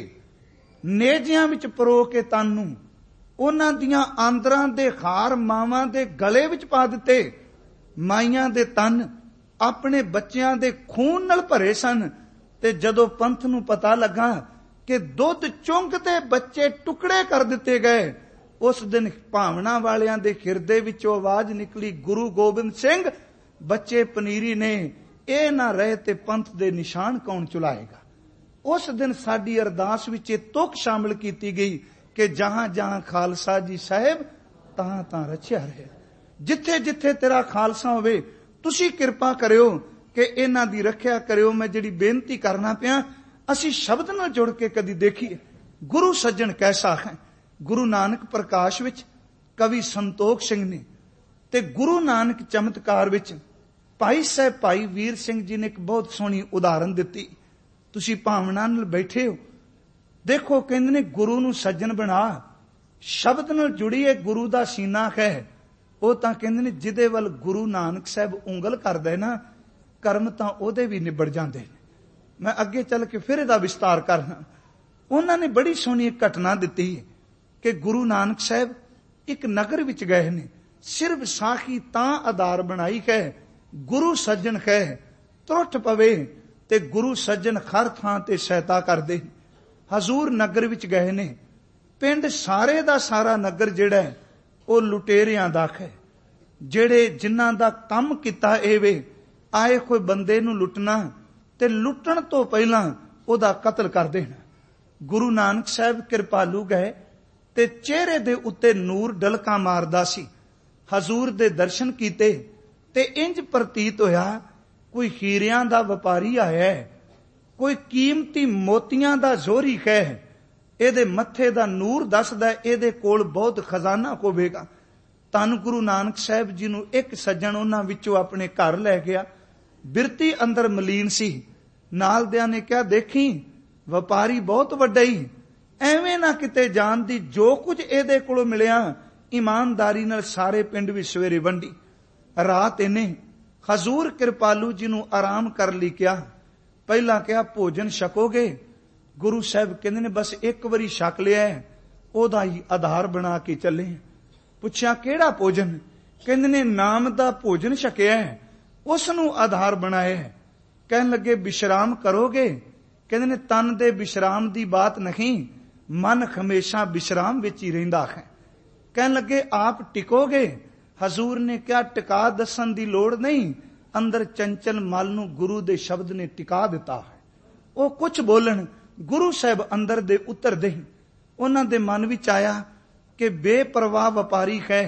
ਨੇਜਿਆਂ ਵਿੱਚ ਪਰੋ ਕੇ ਤਨ ਨੂੰ ਉਹਨਾਂ ਦੀਆਂ ਆਂਦਰਾਂ ਦੇ ਹਾਰ ਮਾਵਾਂ ਦੇ ਗਲੇ ਵਿੱਚ ਪਾ ਦਿੱਤੇ, ਮਾਈਆਂ ਦੇ ਤਨ ਆਪਣੇ ਬੱਚਿਆਂ ਦੇ ਖੂਨ ਨਾਲ ਭਰੇ ਸਨ। ਤੇ ਜਦੋਂ ਪੰਥ ਨੂੰ ਪਤਾ ਲੱਗਾ ਕਿ ਦੁੱਧ ਚੁੰਘਦੇ ਬੱਚੇ ਟੁਕੜੇ ਕਰ ਦਿੱਤੇ ਗਏ, ਉਸ ਦਿਨ ਭਾਵਨਾ ਵਾਲਿਆਂ ਦੇ ਹਿਰਦੇ ਵਿੱਚੋਂ ਆਵਾਜ਼ ਨਿਕਲੀ, ਗੁਰੂ ਗੋਬਿੰਦ ਸਿੰਘ ਬੱਚੇ ਪਨੀਰੀ ਨੇ, ਇਹ ਨਾ ਰਹੇ ਤੇ ਪੰਥ ਦੇ ਨਿਸ਼ਾਨ ਕੌਣ ਚੁਲਾਏਗਾ। ਉਸ ਦਿਨ ਸਾਡੀ ਅਰਦਾਸ ਵਿੱਚ ਇਹ ਤੁਕ ਸ਼ਾਮਲ ਕੀਤੀ ਗਈ ਕਿ ਜਹਾਂ ਜਹਾਂ ਖਾਲਸਾ ਜੀ ਸਾਹਿਬ ਤਾਂ ਤਾਂ ਰਚਿਆ ਰਹੇ। ਜਿੱਥੇ ਜਿੱਥੇ ਤੇਰਾ ਖਾਲਸਾ ਹੋਵੇ ਤੁਸੀਂ ਕਿਰਪਾ ਕਰਿਓ ਕਿ ਇਹਨਾਂ ਦੀ ਰੱਖਿਆ ਕਰਿਓ। ਮੈਂ ਜਿਹੜੀ ਬੇਨਤੀ ਕਰਨਾ ਪਿਆ, ਅਸੀਂ ਸ਼ਬਦ ਨਾਲ ਜੁੜ ਕੇ ਕਦੀ ਦੇਖੀਏ ਗੁਰੂ ਸੱਜਣ ਕੈਸਾ ਹੈ। ਗੁਰੂ ਨਾਨਕ ਪ੍ਰਕਾਸ਼ ਵਿੱਚ ਕਵੀ ਸੰਤੋਖ ਸਿੰਘ ਨੇ ਤੇ ਗੁਰੂ ਨਾਨਕ ਚਮਤਕਾਰ ਵਿੱਚ ਭਾਈ ਸਾਹਿਬ ਭਾਈ ਵੀਰ ਸਿੰਘ ਜੀ ਨੇ ਇੱਕ ਬਹੁਤ ਸੋਹਣੀ ਉਦਾਹਰਨ ਦਿੱਤੀ। ਤੁਸੀਂ ਭਾਵਨਾ ਨਾਲ ਬੈਠੇ ਹੋ, ਦੇਖੋ ਕਹਿੰਦੇ ਨੇ ਗੁਰੂ ਨੂੰ ਸੱਜਣ ਬਣਾ, ਸ਼ਬਦ ਨਾਲ ਜੁੜੀਏ ਗੁਰੂ ਦਾ ਸੀਨਾ ਹੈ। ਉਹ ਤਾਂ ਕਹਿੰਦੇ ਨੇ ਜਿਹਦੇ ਵੱਲ ਗੁਰੂ ਨਾਨਕ ਸਾਹਿਬ ਉਂਗਲ ਕਰਦਾ ਨਾ, ਕਰਮ ਤਾਂ ਉਹਦੇ ਵੀ ਨਿਬੜ ਜਾਂਦੇ ਨੇ। ਮੈਂ ਅੱਗੇ ਚੱਲ ਕੇ ਫਿਰ ਇਹਦਾ ਵਿਸਤਾਰ ਕਰਨਾ। ਉਹਨਾਂ ਨੇ ਬੜੀ ਸੋਹਣੀ ਇੱਕ ਘਟਨਾ ਦਿੱਤੀ ਕਿ ਗੁਰੂ ਨਾਨਕ ਸਾਹਿਬ ਇੱਕ ਨਗਰ ਵਿੱਚ ਗਏ ਨੇ, ਸਿਰਫ ਸਾਖੀ ਤਾਂ ਆਧਾਰ ਬਣਾਈ ਹੈ, ਗੁਰੂ ਸੱਜਣ ਹੈ, ਤਰੁੱਠ ਪਵੇ ਤੇ ਗੁਰੂ ਸੱਜਣ ਹਰ ਥਾਂ ਤੇ ਸਹਾਇਤਾ ਕਰਦੇ। ਹਜ਼ੂਰ ਨਗਰ ਵਿੱਚ ਗਏ ਨੇ, ਪਿੰਡ ਸਾਰੇ ਦਾ ਸਾਰਾ ਨਗਰ ਜਿਹੜਾ ਹੈ ਉਹ ਲੁਟੇਰਿਆਂ ਦਾ ਹੈ, ਜਿਹੜੇ ਜਿਨ੍ਹਾਂ ਦਾ ਕੰਮ ਕੀਤਾ ਇਹ ਵੇ, ਆਏ ਕੋਈ ਬੰਦੇ ਨੂੰ ਲੁੱਟਣਾ ਤੇ ਲੁੱਟਣ ਤੋਂ ਪਹਿਲਾਂ ਉਹਦਾ ਕਤਲ ਕਰ ਦੇਣਾ। ਗੁਰੂ ਨਾਨਕ ਸਾਹਿਬ ਕਿਰਪਾਲੂ ਗਏ ਤੇ ਚਿਹਰੇ ਦੇ ਉੱਤੇ ਨੂਰ ਡਲਕਾ ਮਾਰਦਾ ਸੀ। ਹਜ਼ੂਰ ਦੇ ਦਰਸ਼ਨ ਕੀਤੇ ਤੇ ਇੰਜ ਪ੍ਰਤੀਤ ਹੋਇਆ ਕੋਈ ਹੀਰਿਆਂ ਦਾ ਵਪਾਰੀ ਆਇਆ ਹੈ, ਕੋਈ ਕੀਮਤੀ ਮੋਤੀਆਂ ਦਾ ਜ਼ੋਰੀ ਹੈ। ਇਹਦੇ ਮੱਥੇ ਦਾ ਨੂਰ ਦੱਸਦਾ ਇਹਦੇ ਕੋਲ ਬਹੁਤ ਖਜ਼ਾਨਾ ਹੋਵੇਗਾ। ਧੰਨ ਗੁਰੂ ਨਾਨਕ ਸਾਹਿਬ ਜੀ ਨੂੰ ਇੱਕ ਸੱਜਣ ਉਹਨਾਂ ਵਿੱਚੋਂ ਆਪਣੇ ਘਰ ਲੈ ਗਿਆ। ਬਿਰਤੀ ਅੰਦਰ ਮਲੀਨ ਸੀ। ਨਾਲ ਦਿਆਂ ਨੇ ਕਿਹਾ, ਦੇਖੀ ਵਪਾਰੀ ਬਹੁਤ ਵੱਡਾ ਹੀ, ਐਵੇਂ ਨਾ ਕਿਤੇ ਜਾਣ ਦੀ, ਜੋ ਕੁਝ ਇਹਦੇ ਕੋਲੋਂ ਮਿਲਿਆ ਇਮਾਨਦਾਰੀ ਨਾਲ ਸਾਰੇ ਪਿੰਡ ਵਿੱਚ ਸਵੇਰੇ ਵੰਡੀ। ਰਾਤ ਇਹਨੇ ਹਜ਼ੂਰ ਕਿਰਪਾਲੂ ਜੀ ਨੂੰ ਆਰਾਮ ਕਰ ਲਈ ਕਿਹਾ। ਪਹਿਲਾਂ ਕਿਹਾ ਭੋਜਨ ਛਕੋਗੇ? ਗੁਰੂ ਸਾਹਿਬ ਕਹਿੰਦੇ ਨੇ ਬਸ ਇੱਕ ਵਾਰੀ ਛਕ ਲਿਆ, ਉਹਦਾ ਹੀ ਆਧਾਰ ਬਣਾ ਕੇ ਚੱਲੇ। ਪੁੱਛਿਆ ਕਿਹੜਾ ਭੋਜਨ? ਕਹਿੰਦੇ ਨੇ ਨਾਮ ਦਾ ਭੋਜਨ ਛਕਿਆ, ਉਸ ਨੂੰ ਆਧਾਰ ਬਣਾਇਆ। ਕਹਿਣ ਲੱਗੇ ਵਿਸ਼ਰਾਮ ਕਰੋਗੇ? ਕਹਿੰਦੇ ਨੇ ਤਨ ਦੇ ਵਿਸ਼ਰਾਮ ਦੀ ਬਾਤ ਨਹੀਂ, ਮਨ ਹਮੇਸ਼ਾ ਵਿਸ਼ਰਾਮ ਵਿੱਚ ਹੀ ਰਹਿੰਦਾ ਹੈ। ਕਹਿਣ ਲੱਗੇ ਆਪ ਟਿਕੋਗੇ? ਹਜ਼ੂਰ ਨੇ ਕਿਹਾ ਟਿਕਾ ਦੱਸਣ ਦੀ ਲੋੜ ਨਹੀਂ, ਅੰਦਰ ਚੰਚਲ ਮਲ ਨੂੰ ਗੁਰੂ ਦੇ ਸ਼ਬਦ ਨੇ ਟਿਕਾ ਦਿੱਤਾ ਹੈ। ਉਹ ਕੁਝ ਬੋਲਣ, ਗੁਰੂ ਸਾਹਿਬ ਅੰਦਰ ਦੇ ਉਤਰਦੇ। ਉਹਨਾਂ ਦੇ ਮਨ ਵਿੱਚ ਆਇਆ ਕਿ ਬੇਪਰਵਾਹ ਵਪਾਰੀ ਹੈ,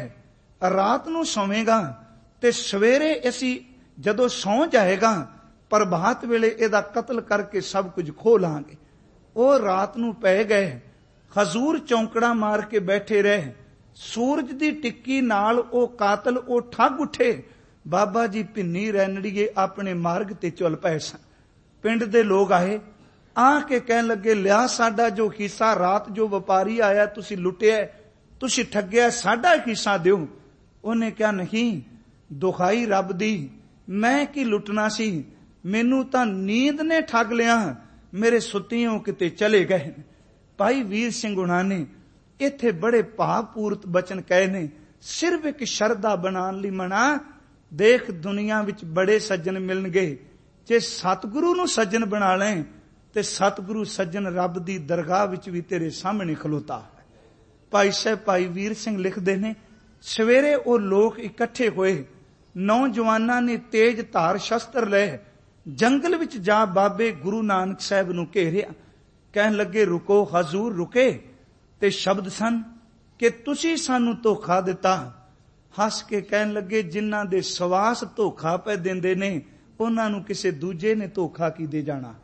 ਰਾਤ ਨੂੰ ਸੌਵੇਗਾ ਤੇ ਸਵੇਰੇ ਅਸੀਂ ਜਦੋਂ ਸੌਂ ਜਾਏਗਾ ਪ੍ਰਭਾਤ ਵੇਲੇ ਇਹਦਾ ਕਤਲ ਕਰਕੇ ਸਭ ਕੁਝ ਖੋਹ ਲਾਂਗੇ। ਉਹ ਰਾਤ ਨੂੰ ਪੈ ਗਏ। ਹਜ਼ੂਰ ਚੌਂਕੜਾ ਮਾਰ ਕੇ ਬੈਠੇ ਰਹੇ। ਸੂਰਜ ਦੀ ਟਿੱਕੀ ਨਾਲ ਉਹ ਕਾਤਲ ਉਹ ਠੱਗ ਉੱਠੇ। ਬਾਬਾ ਜੀ ਭਿੰਨੀ ਰੈਣੜੀਏ ਆਪਣੇ ਮਾਰਗ ਤੇ ਚੱਲ ਪਏ ਸਨ। ਪਿੰਡ ਦੇ ਲੋਕ ਆਏ, ਆ ਕੇ ਕਹਿਣ ਲੱਗੇ ਲਿਆ ਸਾਡਾ ਜੋ ਹਿੱਸਾ, ਰਾਤ ਜੋ ਵਪਾਰੀ ਆਇਆ ਤੁਸੀਂ ਲੁੱਟਿਆ, ਤੁਸੀਂ ਠੱਗਿਆ, ਸਾਡਾ ਹਿੱਸਾ ਦਿਓ। ਉਹਨੇ ਕਿਹਾ ਨਹੀਂ, ਦੁਖਾਈ ਰੱਬ ਦੀ, ਮੈਂ ਕੀ ਲੁੱਟਣਾ ਸੀ, ਮੈਨੂੰ ਤਾਂ ਨੀਂਦ ਨੇ ਠੱਗ ਲਿਆ, ਮੇਰੇ ਸੁੱਤਿਓਂ ਕਿਤੇ ਚਲੇ ਗਏ। ਭਾਈ ਵੀਰ ਸਿੰਘ ਹੁਣਾਂ ਨੇ ਇੱਥੇ ਬੜੇ ਭਾਵਪੂਰਤ ਬਚਨ ਕਹੇ ਨੇ, ਸਿਰਫ ਇੱਕ ਸ਼ਰਧਾ ਬਣਾਉਣ ਲਈ ਮਨਾ। ਦੇਖ ਦੁਨੀਆ ਵਿੱਚ ਬੜੇ ਸੱਜਣ ਮਿਲਣਗੇ, ਜੇ ਸਤਿਗੁਰੂ ਨੂੰ ਸੱਜਣ ਬਣਾ ਲੈ ਤੇ ਸਤਿਗੁਰੂ ਸੱਜਣ ਰੱਬ ਦੀ ਦਰਗਾਹ ਵਿੱਚ ਵੀ ਤੇਰੇ ਸਾਹਮਣੇ ਖਲੋਤਾ ਹੈ। ਭਾਈ ਸਾਹਿਬ ਭਾਈ ਵੀਰ ਸਿੰਘ ਲਿਖਦੇ ਨੇ, ਸਵੇਰੇ ਉਹ ਲੋਕ ਇਕੱਠੇ ਹੋਏ, ਨੌਜਵਾਨਾਂ ਨੇ ਤੇਜ ਧਾਰ ਸ਼ਸਤਰ ਲਏ, ਜੰਗਲ ਵਿੱਚ ਜਾ ਬਾਬੇ ਗੁਰੂ ਨਾਨਕ ਸਾਹਿਬ ਨੂੰ ਘੇਰਿਆ। ਕਹਿਣ ਲੱਗੇ ਰੁਕੋ। ਹਜ਼ੂਰ ਰੁਕੇ ਤੇ ਸ਼ਬਦ ਸਨ ਕਿ ਤੁਸੀਂ ਸਾਨੂੰ ਧੋਖਾ ਦਿੱਤਾ। ਹੱਸ ਕੇ ਕਹਿਣ ਲੱਗੇ ਜਿਨ੍ਹਾਂ ਦੇ ਸਵਾਸ ਧੋਖਾ ਪੈ ਦਿੰਦੇ ਨੇ ਉਹਨਾਂ ਨੂੰ ਕਿਸੇ ਦੂਜੇ ਨੇ ਧੋਖਾ ਕੀ ਦੇ ਜਾਣਾ ਹੈ।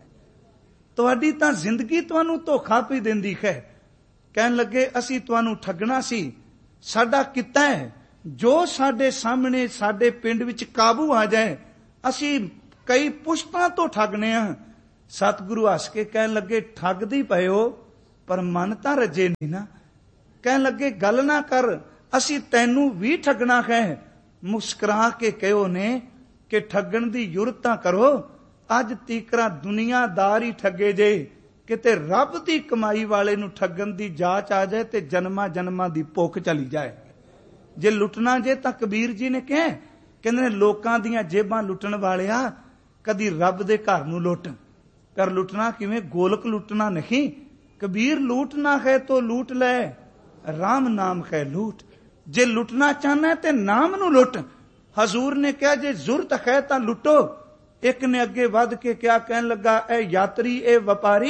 ਤੁਹਾਡੀ ਤਾਂ ਜ਼ਿੰਦਗੀ ਤੁਹਾਨੂੰ ਧੋਖਾ ਪਈ ਦਿੰਦੀ ਹੈ। ਕਹਿਣ ਲੱਗੇ ਅਸੀਂ ਤੁਹਾਨੂੰ ਠੱਗਣਾ ਸੀ, ਸਾਡਾ ਕਿੱਤਾ ਹੈ, ਜੋ ਸਾਡੇ ਸਾਹਮਣੇ ਸਾਡੇ ਪਿੰਡ ਵਿੱਚ ਕਾਬੂ ਆ ਜਾਏ ਅਸੀਂ ਕਈ ਪੁਸ਼ਤਾਂ ਤੋਂ ਠੱਗਨੇ ਆ। सतगुरु हस के कहन लगे ठगदी पए हो पर मन तां रजे नहीं ना। कहन लगे गल ना कर, असी तैनू भी ठगना है। मुस्कुरा के कहो ने कि ठगण दी जुरत तां करो, अज तीकरा दुनियादार ही ठगे जे, किते रब दी कमाई वाले नू ठगण दी जाच आ जाए ते जन्मा जन्मा दी भुख चली जाए। जे लुटना जे तां कबीर जी ने कहा, कहंदे ने लोकां दीयां जेबां लुटण वालिया कदी रब दे घर नू लुट। पर लुटना किवें? गोलक लुटना नहीं। कबीर लूटना है तो लूट ले, राम नाम है लूट। जे लुटना चाहना ते नाम नू लुट। हजूर ने कहा जे जुरत है तां लुटो। एक ने अगे वध के क्या कहन लगा, ए यात्री ए व्यापारी,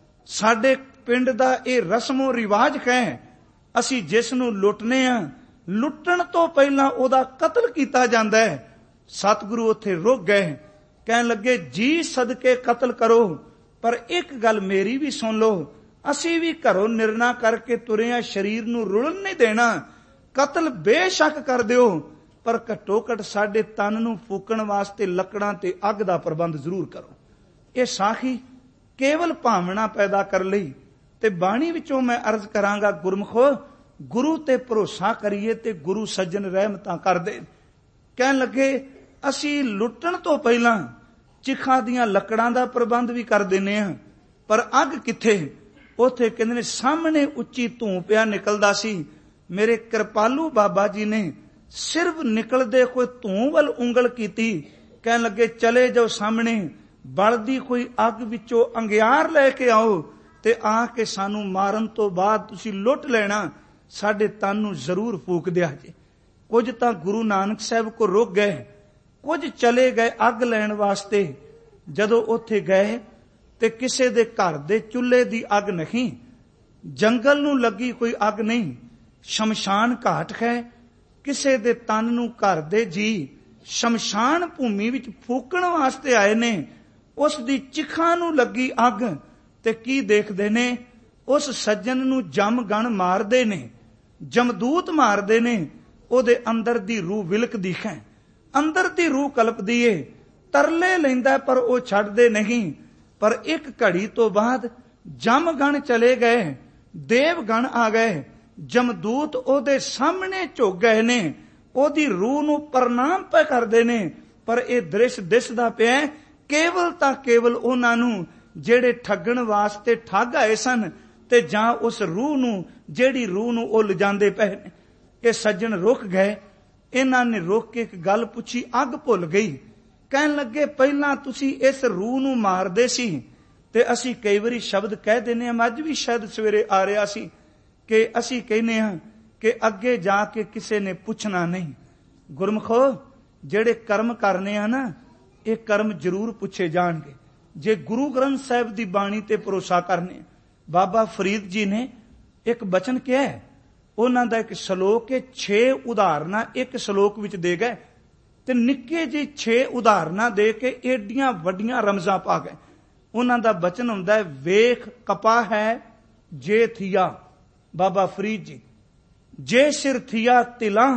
साडे पिंड दा ए रस्मो रिवाज है, असी जिस नू लुटने आ लुटण तो पहला ओदा कतल कीता जांदा है। सतगुरु उत्थे रुक गए, कहन लगे जी सदके कतल करो, पर एक गल मेरी भी सुन लो, असी भी घरों निर्णय करके तुरे आ, शरीर नू रुलन नहीं देना। कतल बेशक कर दिओ, पर घट्टो घट साडे तन नू फूकण वास्ते लकड़ां ते अग दा प्रबंध जरूर करो। ये साखी केवल भावना पैदा कर लई। ते बाणी विचों मैं अर्ज करांगा, गुरमुखो गुरु ते भरोसा करिए ते गुरु सज्जन रहमतां कर दे। कहन लगे असी लुटण तो पहला चिखा दियां लकड़ां दा प्रबंध भी कर दिंने आ, पर अग किथे? उथे कहंदे ने सामने उच्ची धूं पिया निकलदा सी। मेरे कृपालू बाबा जी ने सिर्फ निकलदे कोई धूं वल उंगल कीती, कहन लगे चले जाओ सामने बलदी कोई अग विचों अंगियार लैके आओ ते आके सानू मारन तो बाद तुसी लुट लेना, साडे तन नू जरूर फूक दिया जे। कुछ तां गुरु नानक साहब को रुक गए, कुछ चले गए अग लैण वास्ते। जदों उत्थे गए ते किसे दे घर दे चुल्हे दी अग नहीं, जंगल नू लगी कोई अग नहीं, शमशान घाट है। किसे दे तन नू घर दे जी शमशान भूमि विच फूकण वास्ते आए ने, उस दी चिखा नू लगी अग ते की देखदे ने? उस सज्जन नू जम गण मारदे ने, जमदूत मारदे ने। ओदे अंदर दी रूह विलकदी है, अंदर दी रूह कलपदी है, तरले लैंदा पर ओ छड्डदे नहीं। पर एक घड़ी तो बाद जम गण चले गए, देव गण आ गए, जमदूत ओदे सामने झुक गए ने, ओदी रूह नू प्रणाम पे करदे ने। पर ए दृश्य दिसदा पिया केवल तां केवल उन्हां नू जेड़े ठगण वास्ते ठग आए सन, ते जां उस रूह नू जेड़ी रूह नू ओ लिजांदे पए ने। ये सज्जन रुक गए, इन्हां ने रुक के एक गल पुछी, अग भुल गई। कहन लगे पहला तुसी इस रूह नू मारदे सी ते असी कई वारी शब्द कह देने, अज भी शायद सवेरे आ रहा सी कि असी कहने हां कि अगे जाके किसे ने पुछना नहीं। गुरमुखो जेड़े कर्म करने आ ना, ये कर्म जरूर पुछे जाणगे जे गुरु ग्रंथ साहिब दी बाणी ते भरोसा करने। बाबा फरीद जी ने एक बचन किया है, उन्हां दा एक श्लोक है, छे उदाहरणा एक श्लोक विच दे गए ते निक्के जी छे उदाहरणा दे के एडियां वड्डियां रमजां पा गए। उन्हां दा बचन हुंदा है, वेख कपा है जे थिया, बाबा फरीद जी, जे सिर थिया तिला,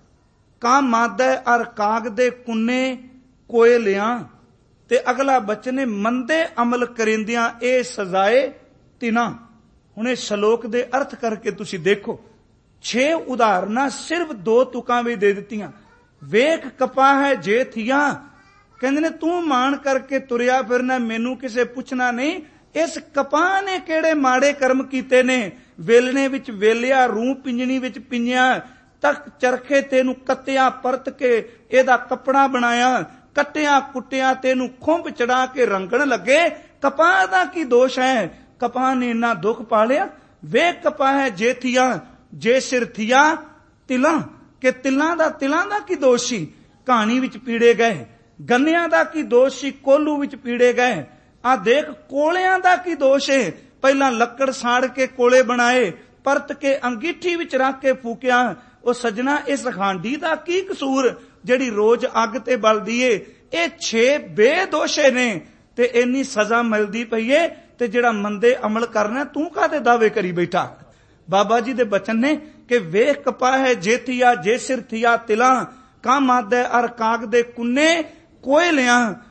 का मादै अर काग दे कुन्ने कोए लिया। ते अगला बचन है, मंदे अमल करेंदियां ए सजाए तिना। हुणे श्लोक दे अर्थ करके तुसी देखो, छे उदाहरणा सिर्फ दो तुकां भी दे दित्तियां। वेख कपा है जे थिया, कहंदे ने तू मान करके तुरिया फिरना, मैनू किसे पुछना नहीं। इस कपा ने केड़े माड़े कर्म कीते ने? वेलने विच वेलिया, रूह पिंजणी विच पिंजिया, तक चरखे तेनू कत्तिया, परत के एदा कपड़ा बनाया, कट्टिया कुटिया, तेनू खुंब चढ़ा के रंगण लगे। कपा दा की दोष है? कपा ने इन्ना दुख पालिया। वे कपा है जे थिया, जे सिर थिया तिला, के तिलां दा तिलां दा की दोष सी? कहानी विच पीड़े गए। गन्नियां दा की दोष सी? कोलू विच पीड़े गए। आ देख कोलियां दा की दोष है? पहला लकड़ साड़ के कोले बनाए, परत के अंगीठी विच रख के फूकिया। ओ सजना इस हांडी दा की कसूर जेड़ी रोज अग ते बलदी है? ए छे बेदोषे ने ते इन्नी सजा मिलदी पई है, ते जेड़ा मंदे अमल करना तू काहदे दावे करी बैठा? बाबा जी दे बचन ने कि वेख कपा है जे थिया, जे सिर थिया तिला, का मादै अर काग दे कुन्ने कोए लिया।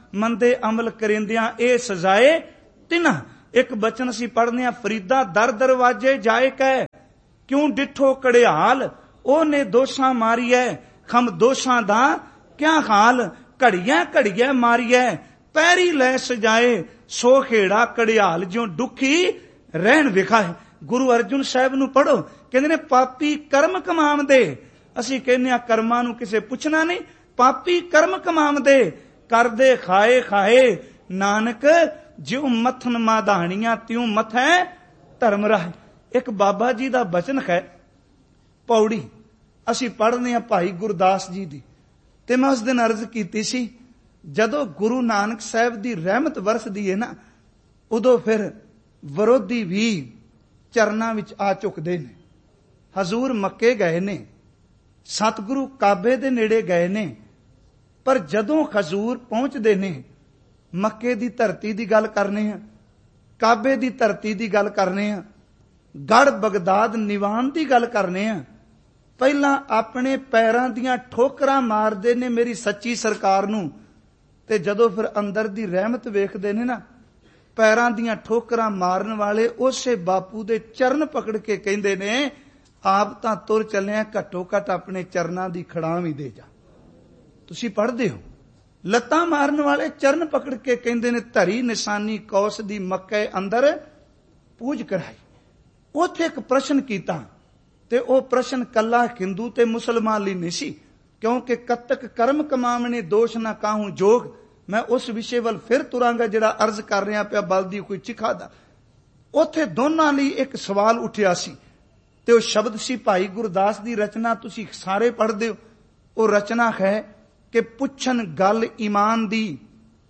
ਮੰਦੇ ਅਮਲ ਕਰਿੰਦਿਆਂ ਇਹ ਸਜ਼ਾਏ ਤਿਨਾ। ਇੱਕ ਬਚਨ ਅਸੀਂ ਪੜ੍ਹਨੇ ਆ, ਫਰੀਦਾ ਦਰ ਦਰਵਾਜੇ ਜਾਏ ਕਹਿ, ਕਿਉਂ ਡਿਠੋ ਕੜਿਆਲ, ਉਹਨੇ ਦੋਸ਼ਾਂ ਮਾਰੀਐ, ਖਮ ਦੋਸ਼ਾਂ ਦਾ ਕਿਆ ਹਾਲ, ਘੜੀਆਂ ਘੜੀਆਂ ਮਾਰੀਐ, ਪੈਰੀ ਲੈ ਸਜਾਏ, ਸੋ ਖੇੜਾ ਕੜਿਆਲ, ਜਿਉ ਦੁਖੀ ਰਹਿਣ ਵਿਖਾਏ। ਗੁਰੂ ਅਰਜੁਨ ਸਾਹਿਬ ਨੂੰ ਪੜ੍ਹੋ, ਕਹਿੰਦੇ ਨੇ ਪਾਪੀ ਕਰਮ ਕਮਾਉਂਦੇ। ਅਸੀਂ ਕਹਿੰਦੇ ਆ ਕਰਮਾਂ ਨੂੰ ਕਿਸੇ ਪੁੱਛਣਾ ਨਹੀਂ, ਪਾਪੀ ਕਰਮ ਕਮਾਉਂਦੇ, ਕਰਦੇ ਖਾਏ ਖਾਏ, ਨਾਨਕ ਜਿਉ ਮੱਥਨ ਮਾਧਾਣੀਆਂ, ਤਿਉ ਮਥੈ ਧਰਮ ਰਾਹ। ਇੱਕ ਬਾਬਾ ਜੀ ਦਾ ਬਚਨ ਹੈ, ਪੌੜੀ ਅਸੀਂ ਪੜ੍ਹਦੇ ਆ ਭਾਈ ਗੁਰਦਾਸ ਜੀ ਦੀ। ਤੇ ਮੈਂ ਉਸ ਦਿਨ ਅਰਜ਼ ਕੀਤੀ ਸੀ, ਜਦੋਂ ਗੁਰੂ ਨਾਨਕ ਸਾਹਿਬ ਦੀ ਰਹਿਮਤ ਵਰਸਦੀ ਹੈ ਨਾ, ਉਦੋਂ ਫਿਰ ਵਿਰੋਧੀ ਵੀ ਚਰਨਾਂ ਵਿੱਚ ਆ ਝੁਕਦੇ ਨੇ। ਹਜ਼ੂਰ ਮੱਕੇ ਗਏ ਨੇ, ਸਤਿਗੁਰੂ ਕਾਬੇ ਦੇ ਨੇੜੇ ਗਏ ਨੇ, ਪਰ ਜਦੋਂ ਹਜ਼ੂਰ ਪਹੁੰਚਦੇ ਨੇ, ਮੱਕੇ ਦੀ ਧਰਤੀ ਦੀ ਗੱਲ ਕਰਨੇ ਆ, ਕਾਬੇ ਦੀ ਧਰਤੀ ਦੀ ਗੱਲ ਕਰਨੇ ਆ, ਗੜ ਬਗਦਾਦ ਨਿਵਾਨ ਦੀ ਗੱਲ ਕਰਨੇ ਆ, ਪਹਿਲਾਂ ਆਪਣੇ ਪੈਰਾਂ ਦੀਆਂ ਠੋਕਰਾਂ ਮਾਰਦੇ ਨੇ ਮੇਰੀ ਸੱਚੀ ਸਰਕਾਰ ਨੂੰ, ਤੇ ਜਦੋਂ ਫਿਰ ਅੰਦਰ ਦੀ ਰਹਿਮਤ ਵੇਖਦੇ ਨੇ ਨਾ, ਪੈਰਾਂ ਦੀਆਂ ਠੋਕਰਾਂ ਮਾਰਨ ਵਾਲੇ ਉਸੇ ਬਾਪੂ ਦੇ ਚਰਨ ਪਕੜ ਕੇ ਕਹਿੰਦੇ ਨੇ, ਆਪ ਤਾਂ ਤੁਰ ਚੱਲਿਆ, ਘੱਟੋ ਘੱਟ ਆਪਣੇ ਚਰਨਾਂ ਦੀ ਖੜਾਂ ਵੀ ਦੇ ਜਾ। ਤੁਸੀਂ ਪੜ੍ਹਦੇ ਹੋ, ਲੱਤਾਂ ਮਾਰਨ ਵਾਲੇ ਚਰਨ ਪਕੜ ਕੇ ਕਹਿੰਦੇ ਨੇ, ਧਰੀ ਨਿਸ਼ਾਨੀ ਕੌਸ ਦੀ ਮੱਕੇ ਅੰਦਰ ਪੂਜ ਕਰਾਈ। ਉੱਥੇ ਇੱਕ ਪ੍ਰਸ਼ਨ ਕੀਤਾ, ਤੇ ਉਹ ਪ੍ਰਸ਼ਨ ਕੱਲਾ ਹਿੰਦੂ ਤੇ ਮੁਸਲਮਾਨ ਲਈ ਨਹੀਂ ਸੀ, ਕਿਉਂਕਿ ਕਤਕ ਕਰਮ ਕਮਾਵਣੇ ਦੋਸ਼ ਨਾ ਕਾਹੂ ਜੋਗ। ਮੈਂ ਉਸ ਵਿਸ਼ੇ ਵੱਲ ਫਿਰ ਤੁਰਾਂਗਾ ਜਿਹੜਾ ਅਰਜ਼ ਕਰ ਰਿਹਾ ਪਿਆ, ਬਲਦੀ ਕੋਈ ਚਿਖਾ ਦਾ। ਉੱਥੇ ਦੋਨਾਂ ਲਈ ਇੱਕ ਸਵਾਲ ਉੱਠਿਆ ਸੀ, ਤੇ ਉਹ ਸ਼ਬਦ ਸੀ ਭਾਈ ਗੁਰਦਾਸ ਦੀ ਰਚਨਾ, ਤੁਸੀਂ ਸਾਰੇ ਪੜ੍ਹਦੇ ਹੋ। ਉਹ ਰਚਨਾ ਹੈ ਕਿ ਪੁੱਛਣ ਗੱਲ ਈਮਾਨ ਦੀ।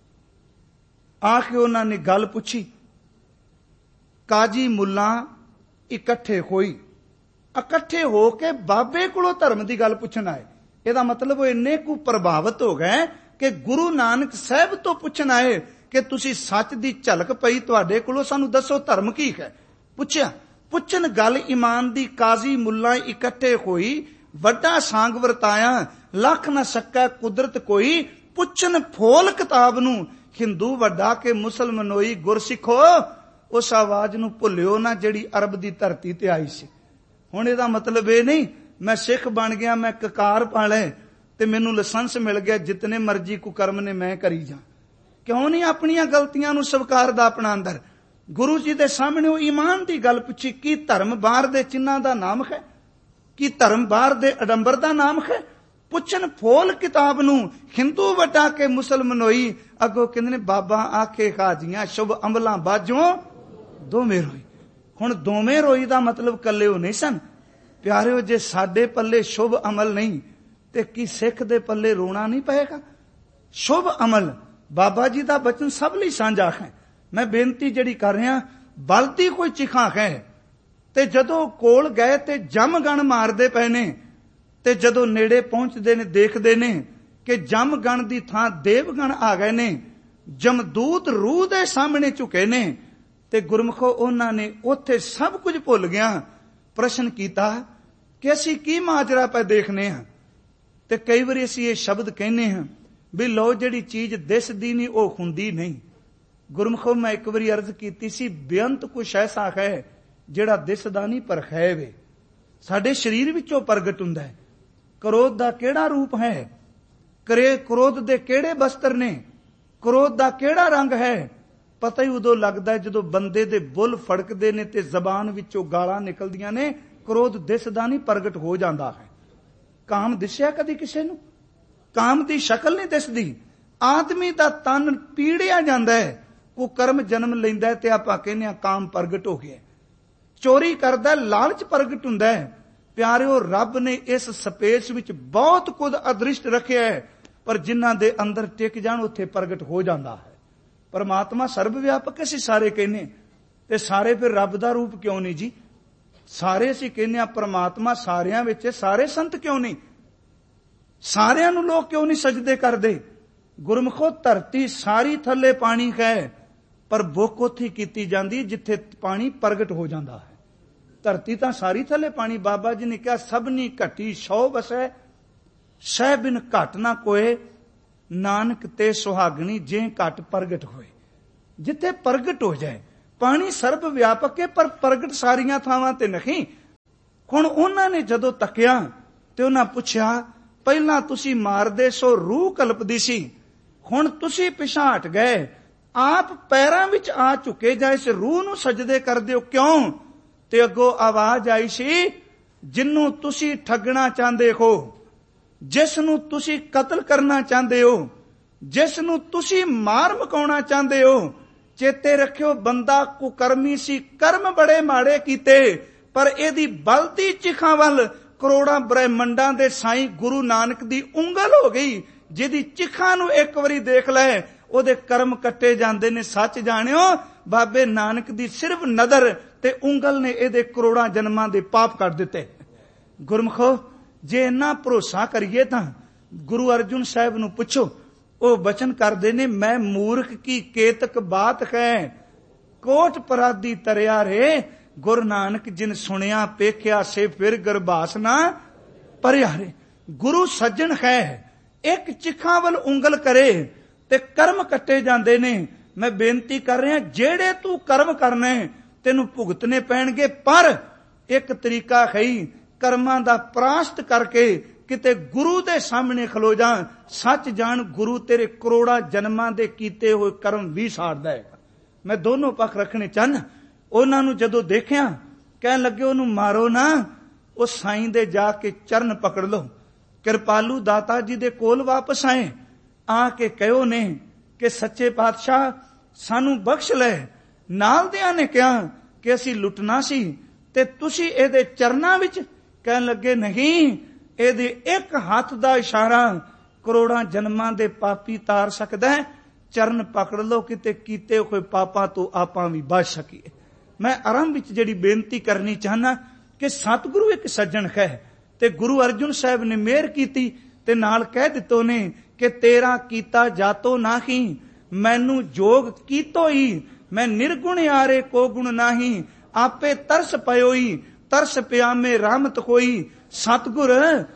ਆ ਕੇ ਉਹਨਾਂ ਨੇ ਗੱਲ ਪੁੱਛੀ, ਕਾਜੀ ਮੁੱਲਾ ਇਕੱਠੇ ਹੋਈ, ਇਕੱਠੇ ਹੋ ਕੇ ਬਾਬੇ ਕੋਲੋਂ ਧਰਮ ਦੀ ਗੱਲ ਪੁੱਛਣ ਆਏ। ਇਹਦਾ ਮਤਲਬ ਉਹ ਇੰਨੇ ਕੁ ਪ੍ਰਭਾਵਿਤ ਹੋ ਗਏ ਕਿ ਗੁਰੂ ਨਾਨਕ ਸਾਹਿਬ ਤੋਂ ਪੁੱਛਣ ਆਏ ਕਿ ਤੁਸੀਂ ਸੱਚ ਦੀ ਝਲਕ ਪਈ ਤੁਹਾਡੇ ਕੋਲੋਂ, ਸਾਨੂੰ ਦੱਸੋ ਧਰਮ ਕੀ ਹੈ। ਪੁੱਛਿਆ, ਪੁੱਛਣ ਗੱਲ ਈਮਾਨ ਦੀ, ਕਾਜ਼ੀ ਮੁੱਲਾ ਇਕੱਠੇ ਹੋਈ, ਵੱਡਾ ਸਾਂਗ ਵਰਤਾਇਆ, ਲੱਖ ਨਾ ਸਕੈ ਕੁਦਰਤ ਕੋਈ, ਪੁੱਛਣ ਫੋਲ ਕਿਤਾਬ ਨੂੰ, ਹਿੰਦੂ ਵੱਡਾ ਕੇ ਮੁਸਲਮਾਨੋਈ, ਗੁਰਸਿੱਖੋ ਉਸ ਆਵਾਜ਼ ਨੂੰ ਭੁੱਲਿਓ ਨਾ ਜਿਹੜੀ ਅਰਬ ਦੀ ਧਰਤੀ ਤੇ ਆਈ ਸੀ। ਹੁਣ ਇਹਦਾ ਮਤਲਬ ਇਹ ਨਹੀਂ ਮੈਂ ਸਿੱਖ ਬਣ ਗਿਆ, ਮੈਂ ਕਕਾਰ ਪਾ ਲੈ ਤੇ ਮੈਨੂੰ ਲਾਇਸੈਂਸ ਮਿਲ ਗਿਆ, ਜਿਤਨੇ ਮਰਜ਼ੀ ਕੁਕਰਮ ਨੇ ਮੈਂ ਕਰੀ ਜਾ। ਕਿਉਂ ਨਹੀਂ ਆਪਣੀਆਂ ਗਲਤੀਆਂ ਨੂੰ ਸਵੀਕਾਰਦਾ ਆਪਣਾ ਅੰਦਰ। ਗੁਰੂ ਜੀ ਦੇ ਸਾਹਮਣੇ ਉਹ ਈਮਾਨ ਦੀ ਗੱਲ ਪੁੱਛੀ, ਕੀ ਧਰਮ ਬਾਹਰ ਦੇ ਚਿੰਨ੍ਹਾਂ ਦਾ ਨਾਮ ਹੈ, ਕੀ ਧਰਮ ਬਾਹਰ ਦੇ ਅਡੰਬਰ ਦਾ ਨਾਮ ਹੈ। ਪੁੱਛਣ ਫੋਲ ਕਿਤਾਬ ਨੂੰ, ਹਿੰਦੂ ਵੱਡਾ ਕੇ ਮੁਸਲਮਾਨੋਈ। ਅੱਗੋਂ ਕਹਿੰਦੇ ਨੇ ਬਾਬਾ ਆਖੇ ਖਾਜੀਆਂ, ਸ਼ੁਭ ਅਮਲਾਂ ਬਾਝੋਂ ਦੋਵੇਂ ਰੋਈ। ਹੁਣ ਦੋਵੇਂ ਰੋਈ ਦਾ ਮਤਲਬ ਕੱਲੇ ਉਹ ਨਹੀਂ ਸਨ ਪਿਆਰਿਓ। ਜੇ ਸਾਡੇ ਪੱਲੇ ਸ਼ੁਭ ਅਮਲ ਨਹੀਂ ਤੇ ਕੀ ਸਿੱਖ ਦੇ ਪੱਲੇ ਰੋਣਾ ਨਹੀਂ ਪਏਗਾ। ਸ਼ੁਭ ਅਮਲ ਬਾਬਾ ਜੀ ਦਾ ਬਚਨ ਸਭ ਲਈ ਸਾਂਝਾ ਹੈ। ਮੈਂ ਬੇਨਤੀ ਜਿਹੜੀ ਕਰ ਰਿਹਾ, ਬਲਦੀ ਕੋਈ ਚਿਖਾਂ ਹੈ। ਤੇ ਜਦੋਂ ਕੋਲ ਗਏ ਤੇ ਜਮ ਗਣ ਮਾਰਦੇ ਪਏ ਨੇ, ਤੇ ਜਦੋਂ ਨੇੜੇ ਪਹੁੰਚਦੇ ਨੇ ਦੇਖਦੇ ਨੇ ਕਿ ਜਮ ਗਣ ਦੀ ਥਾਂ ਦੇਵਗਣ ਆ ਗਏ ਨੇ, ਜਮਦੂਤ ਰੂਹ ਦੇ ਸਾਹਮਣੇ ਝੁਕੇ ਨੇ। ਤੇ ਗੁਰਮਖੋ ਉਹਨਾਂ ਨੇ ਉੱਥੇ ਸਭ ਕੁਝ ਭੁੱਲ ਗਿਆ, ਪ੍ਰਸ਼ਨ ਕੀਤਾ ਕਿ ਅਸੀਂ ਕੀ ਮਾਜਰਾ ਪੈ ਦੇਖਨੇ ਹਾਂ। ਤੇ ਕਈ ਵਾਰੀ ਅਸੀਂ ਇਹ ਸ਼ਬਦ ਕਹਿੰਦੇ ਹਾਂ ਵੀ ਲੋ ਜਿਹੜੀ ਚੀਜ਼ ਦਿਸਦੀ ਨਹੀਂ ਉਹ ਹੁੰਦੀ ਨਹੀਂ। ਗੁਰਮਖੋ ਮੈਂ ਇੱਕ ਵਾਰੀ ਅਰਜ਼ ਕੀਤੀ ਸੀ, ਬੇਅੰਤ ਕੁਛ ਐਸਾ ਹੈ ਜਿਹੜਾ ਦਿਸਦਾ ਨਹੀਂ ਪਰ ਹੈ ਵੇ, ਸਾਡੇ ਸਰੀਰ ਵਿੱਚੋਂ ਪ੍ਰਗਟ ਹੁੰਦਾ ਹੈ। ਕ੍ਰੋਧ ਦਾ ਕਿਹੜਾ ਰੂਪ ਹੈ, ਕਰੇ ਕ੍ਰੋਧ ਦੇ ਕਿਹੜੇ ਬਸਤਰ ਨੇ, ਕ੍ਰੋਧ ਦਾ ਕਿਹੜਾ ਰੰਗ ਹੈ, ਪਤਾ ਹੀ ਉਦੋਂ ਲੱਗਦਾ ਹੈ ਜਦੋਂ ਬੰਦੇ ਦੇ ਬੁੱਲ ਫੜਕਦੇ ਨੇ ਤੇ ਜ਼ਬਾਨ ਵਿੱਚੋਂ ਗਾਲਾਂ ਨਿਕਲਦੀਆਂ ਨੇ। ਕ੍ਰੋਧ ਦਿਸਦਾ ਨਹੀਂ, ਪ੍ਰਗਟ ਹੋ ਜਾਂਦਾ ਹੈ। ਕਾਮ ਦਿਸਿਆ ਕਦੀ ਕਿਸੇ ਨੂੰ? ਕਾਮ ਦੀ ਸ਼ਕਲ ਨਹੀਂ ਦਿਸਦੀ। ਆਦਮੀ ਦਾ ਤਨ ਪੀੜਿਆ ਜਾਂਦਾ ਹੈ, ਉਹ ਕਰਮ ਜਨਮ ਲੈਂਦਾ ਤੇ ਆਪਾਂ ਕਹਿੰਦੇ ਆ ਕਾਮ ਪ੍ਰਗਟ ਹੋ ਗਿਆ। ਚੋਰੀ ਕਰਦਾ, ਲਾਲਚ ਪ੍ਰਗਟ ਹੁੰਦਾ ਹੈ। ਪਿਆਰਿਓ ਰੱਬ ਨੇ ਇਸ ਸਪੇਸ ਵਿੱਚ ਬਹੁਤ ਕੁਝ ਅਦ੍ਰਿਸ਼ਟ ਰੱਖਿਆ ਹੈ, ਪਰ ਜਿਨ੍ਹਾਂ ਦੇ ਅੰਦਰ ਟਿਕ ਜਾਣ ਉੱਥੇ ਪ੍ਰਗਟ ਹੋ ਜਾਂਦਾ ਹੈ। ਪਰਮਾਤਮਾ ਸਰਬ ਵਿਆਪਕ ਅਸੀਂ ਸਾਰੇ ਕਹਿੰਦੇ, ਤੇ ਸਾਰੇ ਫਿਰ ਰੱਬ ਦਾ ਰੂਪ ਕਿਉਂ ਨਹੀਂ ਜੀ? ਸਾਰੇ ਅਸੀਂ ਕਹਿੰਦੇ ਆ ਪਰਮਾਤਮਾ ਸਾਰਿਆਂ ਵਿੱਚ, ਸਾਰੇ ਸੰਤ ਕਿਉਂ ਨਹੀਂ? ਸਾਰਿਆਂ ਨੂੰ ਲੋਕ ਕਿਉਂ ਨਹੀਂ ਸਜਦੇ ਕਰਦੇ? ਗੁਰਮਖੋ ਧਰਤੀ ਸਾਰੀ ਥੱਲੇ ਪਾਣੀ ਹੈ, ਪਰ ਬੁੱਕ ਉੱਥੇ ਕੀਤੀ ਜਾਂਦੀ ਜਿੱਥੇ ਪਾਣੀ ਪ੍ਰਗਟ ਹੋ ਜਾਂਦਾ ਹੈ। ਧਰਤੀ ਤਾਂ ਸਾਰੀ ਥੱਲੇ ਪਾਣੀ। ਬਾਬਾ ਜੀ ਨੇ ਕਿਹਾ ਸਭਨੀ ਘਟੀ ਸੌ ਵਸੈ, ਸਹਿ ਬਿਨ ਘਟ ਨਾ ਕੋਏ। ਨਾਨਕ ਤੇ ਸੁਹਾਗਣੀ ਜੇ ਘਟ ਪ੍ਰਗਟ ਹੋਏ। ਜਿੱਥੇ ਪ੍ਰਗਟ ਹੋ ਜਾਏ, ਪਾਣੀ ਸਰਬ ਵਿਆਪਕ ਹੈ ਪਰ ਪ੍ਰਗਟ ਸਾਰੀਆਂ ਥਾਵਾਂ ਤੇ ਨਹੀਂ। ਹੁਣ ਉਹਨਾਂ ਨੇ ਜਦੋਂ ਤੱਕਿਆ ਤੇ ਉਹਨਾਂ ਪੁੱਛਿਆ, ਪਹਿਲਾਂ ਤੁਸੀਂ ਮਾਰਦੇ ਸੋ ਰੂਹ ਕਲਪਦੀ ਸੀ, ਹੁਣ ਤੁਸੀਂ ਪਿਛਾਂਹ ਹਟ ਗਏ, ਆਪ ਪੈਰਾਂ ਵਿੱਚ ਆ ਝੁਕੇ ਜਾਂ ਇਸ ਰੂਹ ਨੂੰ ਸਜਦੇ ਕਰਦੇ ਹੋ ਕਿਉਂ? ਤੇ ਅੱਗੋਂ ਆਵਾਜ਼ ਆਈ ਸੀ, ਜਿਹਨੂੰ ਤੁਸੀਂ ਠੱਗਣਾ ਚਾਹੁੰਦੇ ਹੋ, ਜਿਸ ਨੂੰ ਤੁਸੀਂ ਕਤਲ ਕਰਨਾ ਚਾਹੁੰਦੇ ਹੋ, ਜਿਸ ਨੂੰ ਤੁਸੀਂ ਮਾਰ ਮੁਕਾਉਣਾ ਚਾਹੁੰਦੇ ਹੋ, ਚੇਤੇ ਰੱਖਿਓ ਬੰਦਾ ਕੁਕਰਮੀ ਸੀ, ਕਰਮ ਬੜੇ ਮਾੜੇ ਕੀਤੇ, ਪਰ ਇਹਦੀ ਬਲਦੀ ਚਿਖਾਂ ਵੱਲ ਕਰੋੜਾਂ ਬ੍ਰਹਿਮੰਡਾਂ ਦੇ ਸਾਈਂ ਗੁਰੂ ਨਾਨਕ ਦੀ ਉਂਗਲ ਹੋ ਗਈ। ਜਿਹਦੀ ਚਿਖਾਂ ਨੂੰ ਇੱਕ ਵਾਰੀ ਦੇਖ ਲੈ, ਉਹਦੇ ਕਰਮ ਕੱਟੇ ਜਾਂਦੇ ਨੇ। ਸੱਚ ਜਾਣਿਓ, ਬਾਬੇ ਨਾਨਕ ਦੀ ਸਿਰਫ ਨਜ਼ਰ ਤੇ ਉਂਗਲ ਨੇ ਇਹਦੇ ਕਰੋੜਾਂ ਜਨਮਾਂ ਦੇ ਪਾਪ ਕੱਟ ਦਿੱਤੇ। ਗੁਰਮਖੋ, ਜੇ ਇੰਨਾ ਭਰੋਸਾ ਕਰੀਏ ਤਾਂ ਗੁਰੂ ਅਰਜਨ ਸਾਹਿਬ ਨੂੰ ਪੁੱਛੋ, ਉਹ ਬਚਨ ਕਰਦੇ ਨੇ, ਮੈਂ ਮੂਰਖ ਕੀ ਕੇਤਕ ਬਾਤ ਹੈ, ਕੋਟ ਪਰਾਦੀ ਤਰਿਆ ਰੇ, ਗੁਰੂ ਨਾਨਕ ਜਿਨ ਸੁਣਿਆ ਪੇਖਿਆ ਸੇ ਫਿਰ ਗਰਭਾਸ ਨਾ ਭਰਿਆ ਰੇ। ਗੁਰੂ ਸੱਜਣ ਹੈ, ਇੱਕ ਚਿਖਾਂ ਵੱਲ ਉਂਗਲ ਕਰੇ ਤੇ ਕਰਮ ਕੱਟੇ ਜਾਂਦੇ ਨੇ। ਮੈਂ ਬੇਨਤੀ ਕਰ ਰਿਹਾ, ਜਿਹੜੇ ਤੂੰ ਕਰਮ ਕਰਨੇ ਤੈਨੂੰ ਭੁਗਤਨੇ ਪੈਣਗੇ, ਪਰ ਇੱਕ ਤਰੀਕਾ ਹੈ, ਕਰਮਾਂ ਦਾ ਪ੍ਰਾਸ਼ਤ ਕਰਕੇ ਕਿਤੇ ਗੁਰੂ ਦੇ ਸਾਹਮਣੇ ਖਲੋ ਜਾ। ਸੱਚ ਜਾਣ, ਗੁਰੂ ਤੇਰੇ ਕਰੋੜਾਂ ਜਨਮਾਂ ਦੇ ਕੀਤੇ ਹੋਏ ਕਰਮ ਵੀ ਸਾੜਦਾ ਹੈ। ਮੈਂ ਦੋਨੋਂ ਪੱਖ ਰੱਖਣੇ ਚਾਹੁੰਦਾ। ਉਹਨਾਂ ਨੂੰ ਜਦੋਂ ਦੇਖਿਆ, ਕਹਿਣ ਲੱਗੇ ਉਹਨੂੰ ਮਾਰੋ ਨਾ, ਉਹ ਸਾਈਂ ਦੇ ਜਾ ਕੇ ਚਰਨ ਪਕੜ ਲਓ। ਕਿਰਪਾਲੂ ਦਾਤਾ ਜੀ ਦੇ ਕੋਲ ਵਾਪਸ ਆਏ, ਆ ਕੇ ਕਹਿਓ ਨੇ ਕਿ ਸੱਚੇ ਪਾਤਸ਼ਾਹ ਸਾਨੂੰ ਬਖਸ਼ ਲੈ। ਨਾਲ ਦਿਆਂ ਨੇ ਕਿਹਾ ਕਿ ਅਸੀਂ ਲੁੱਟਣਾ ਸੀ ਤੇ ਤੁਸੀਂ ਇਹਦੇ ਚਰਨਾਂ ਵਿੱਚ। ਕਹਿਣ ਲੱਗੇ ਨਹੀਂ, ਇਹਦੇ ਇੱਕ ਹੱਥ ਦਾ ਇਸ਼ਾਰਾ ਕਰੋੜਾਂ ਜਨਮਾਂ ਦੇ ਪਾਪੀ ਤਾਰ ਸਕਦਾ ਹੈ। ਚਰਨ ਪਕੜ ਲਓ, ਕਿਤੇ ਕੀਤੇ ਹੋਏ ਪਾਪਾਂ ਤੋਂ ਆਪਾਂ ਵੀ ਬਚ ਸਕੀਏ। ਮੈਂ ਆਰੰਭ ਵਿੱਚ ਜਿਹੜੀ ਬੇਨਤੀ ਕਰਨੀ ਚਾਹਨਾ ਕਿ ਸਤਿਗੁਰੂ ਇੱਕ ਸੱਜਣ ਹੈ ਤੇ ਗੁਰੂ ਅਰਜਨ ਸਾਹਿਬ ਨੇ ਮਿਹਰ ਕੀਤੀ ਤੇ ਨਾਲ ਕਹਿ ਦਿੱਤੋ ਨੇ ਕਿ ਤੇਰਾ ਕੀਤਾ ਜਾਤੋ ਨਾਹੀ, ਮੈਨੂੰ ਜੋਗ ਕੀਤੋ ਹੀ, ਮੈਂ ਨਿਰਗੁਣ ਆਰੇ ਕੋ ਗੁਣ ਨਾਹੀ, ਆਪੇ ਤਰਸ ਪਇਓਈ, ਤਰਸ ਪਿਆਮੇ ਰਹਿਮਤ ਹੋਈ। ਸਤਿਗੁਰ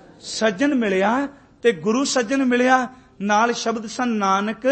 ਸੱਜਣ ਮਿਲਿਆ ਤੇ ਗੁਰੂ ਸੱਜਣ ਮਿਲਿਆ, ਨਾਲ ਸ਼ਬਦ ਸਨ ਨਾਨਕ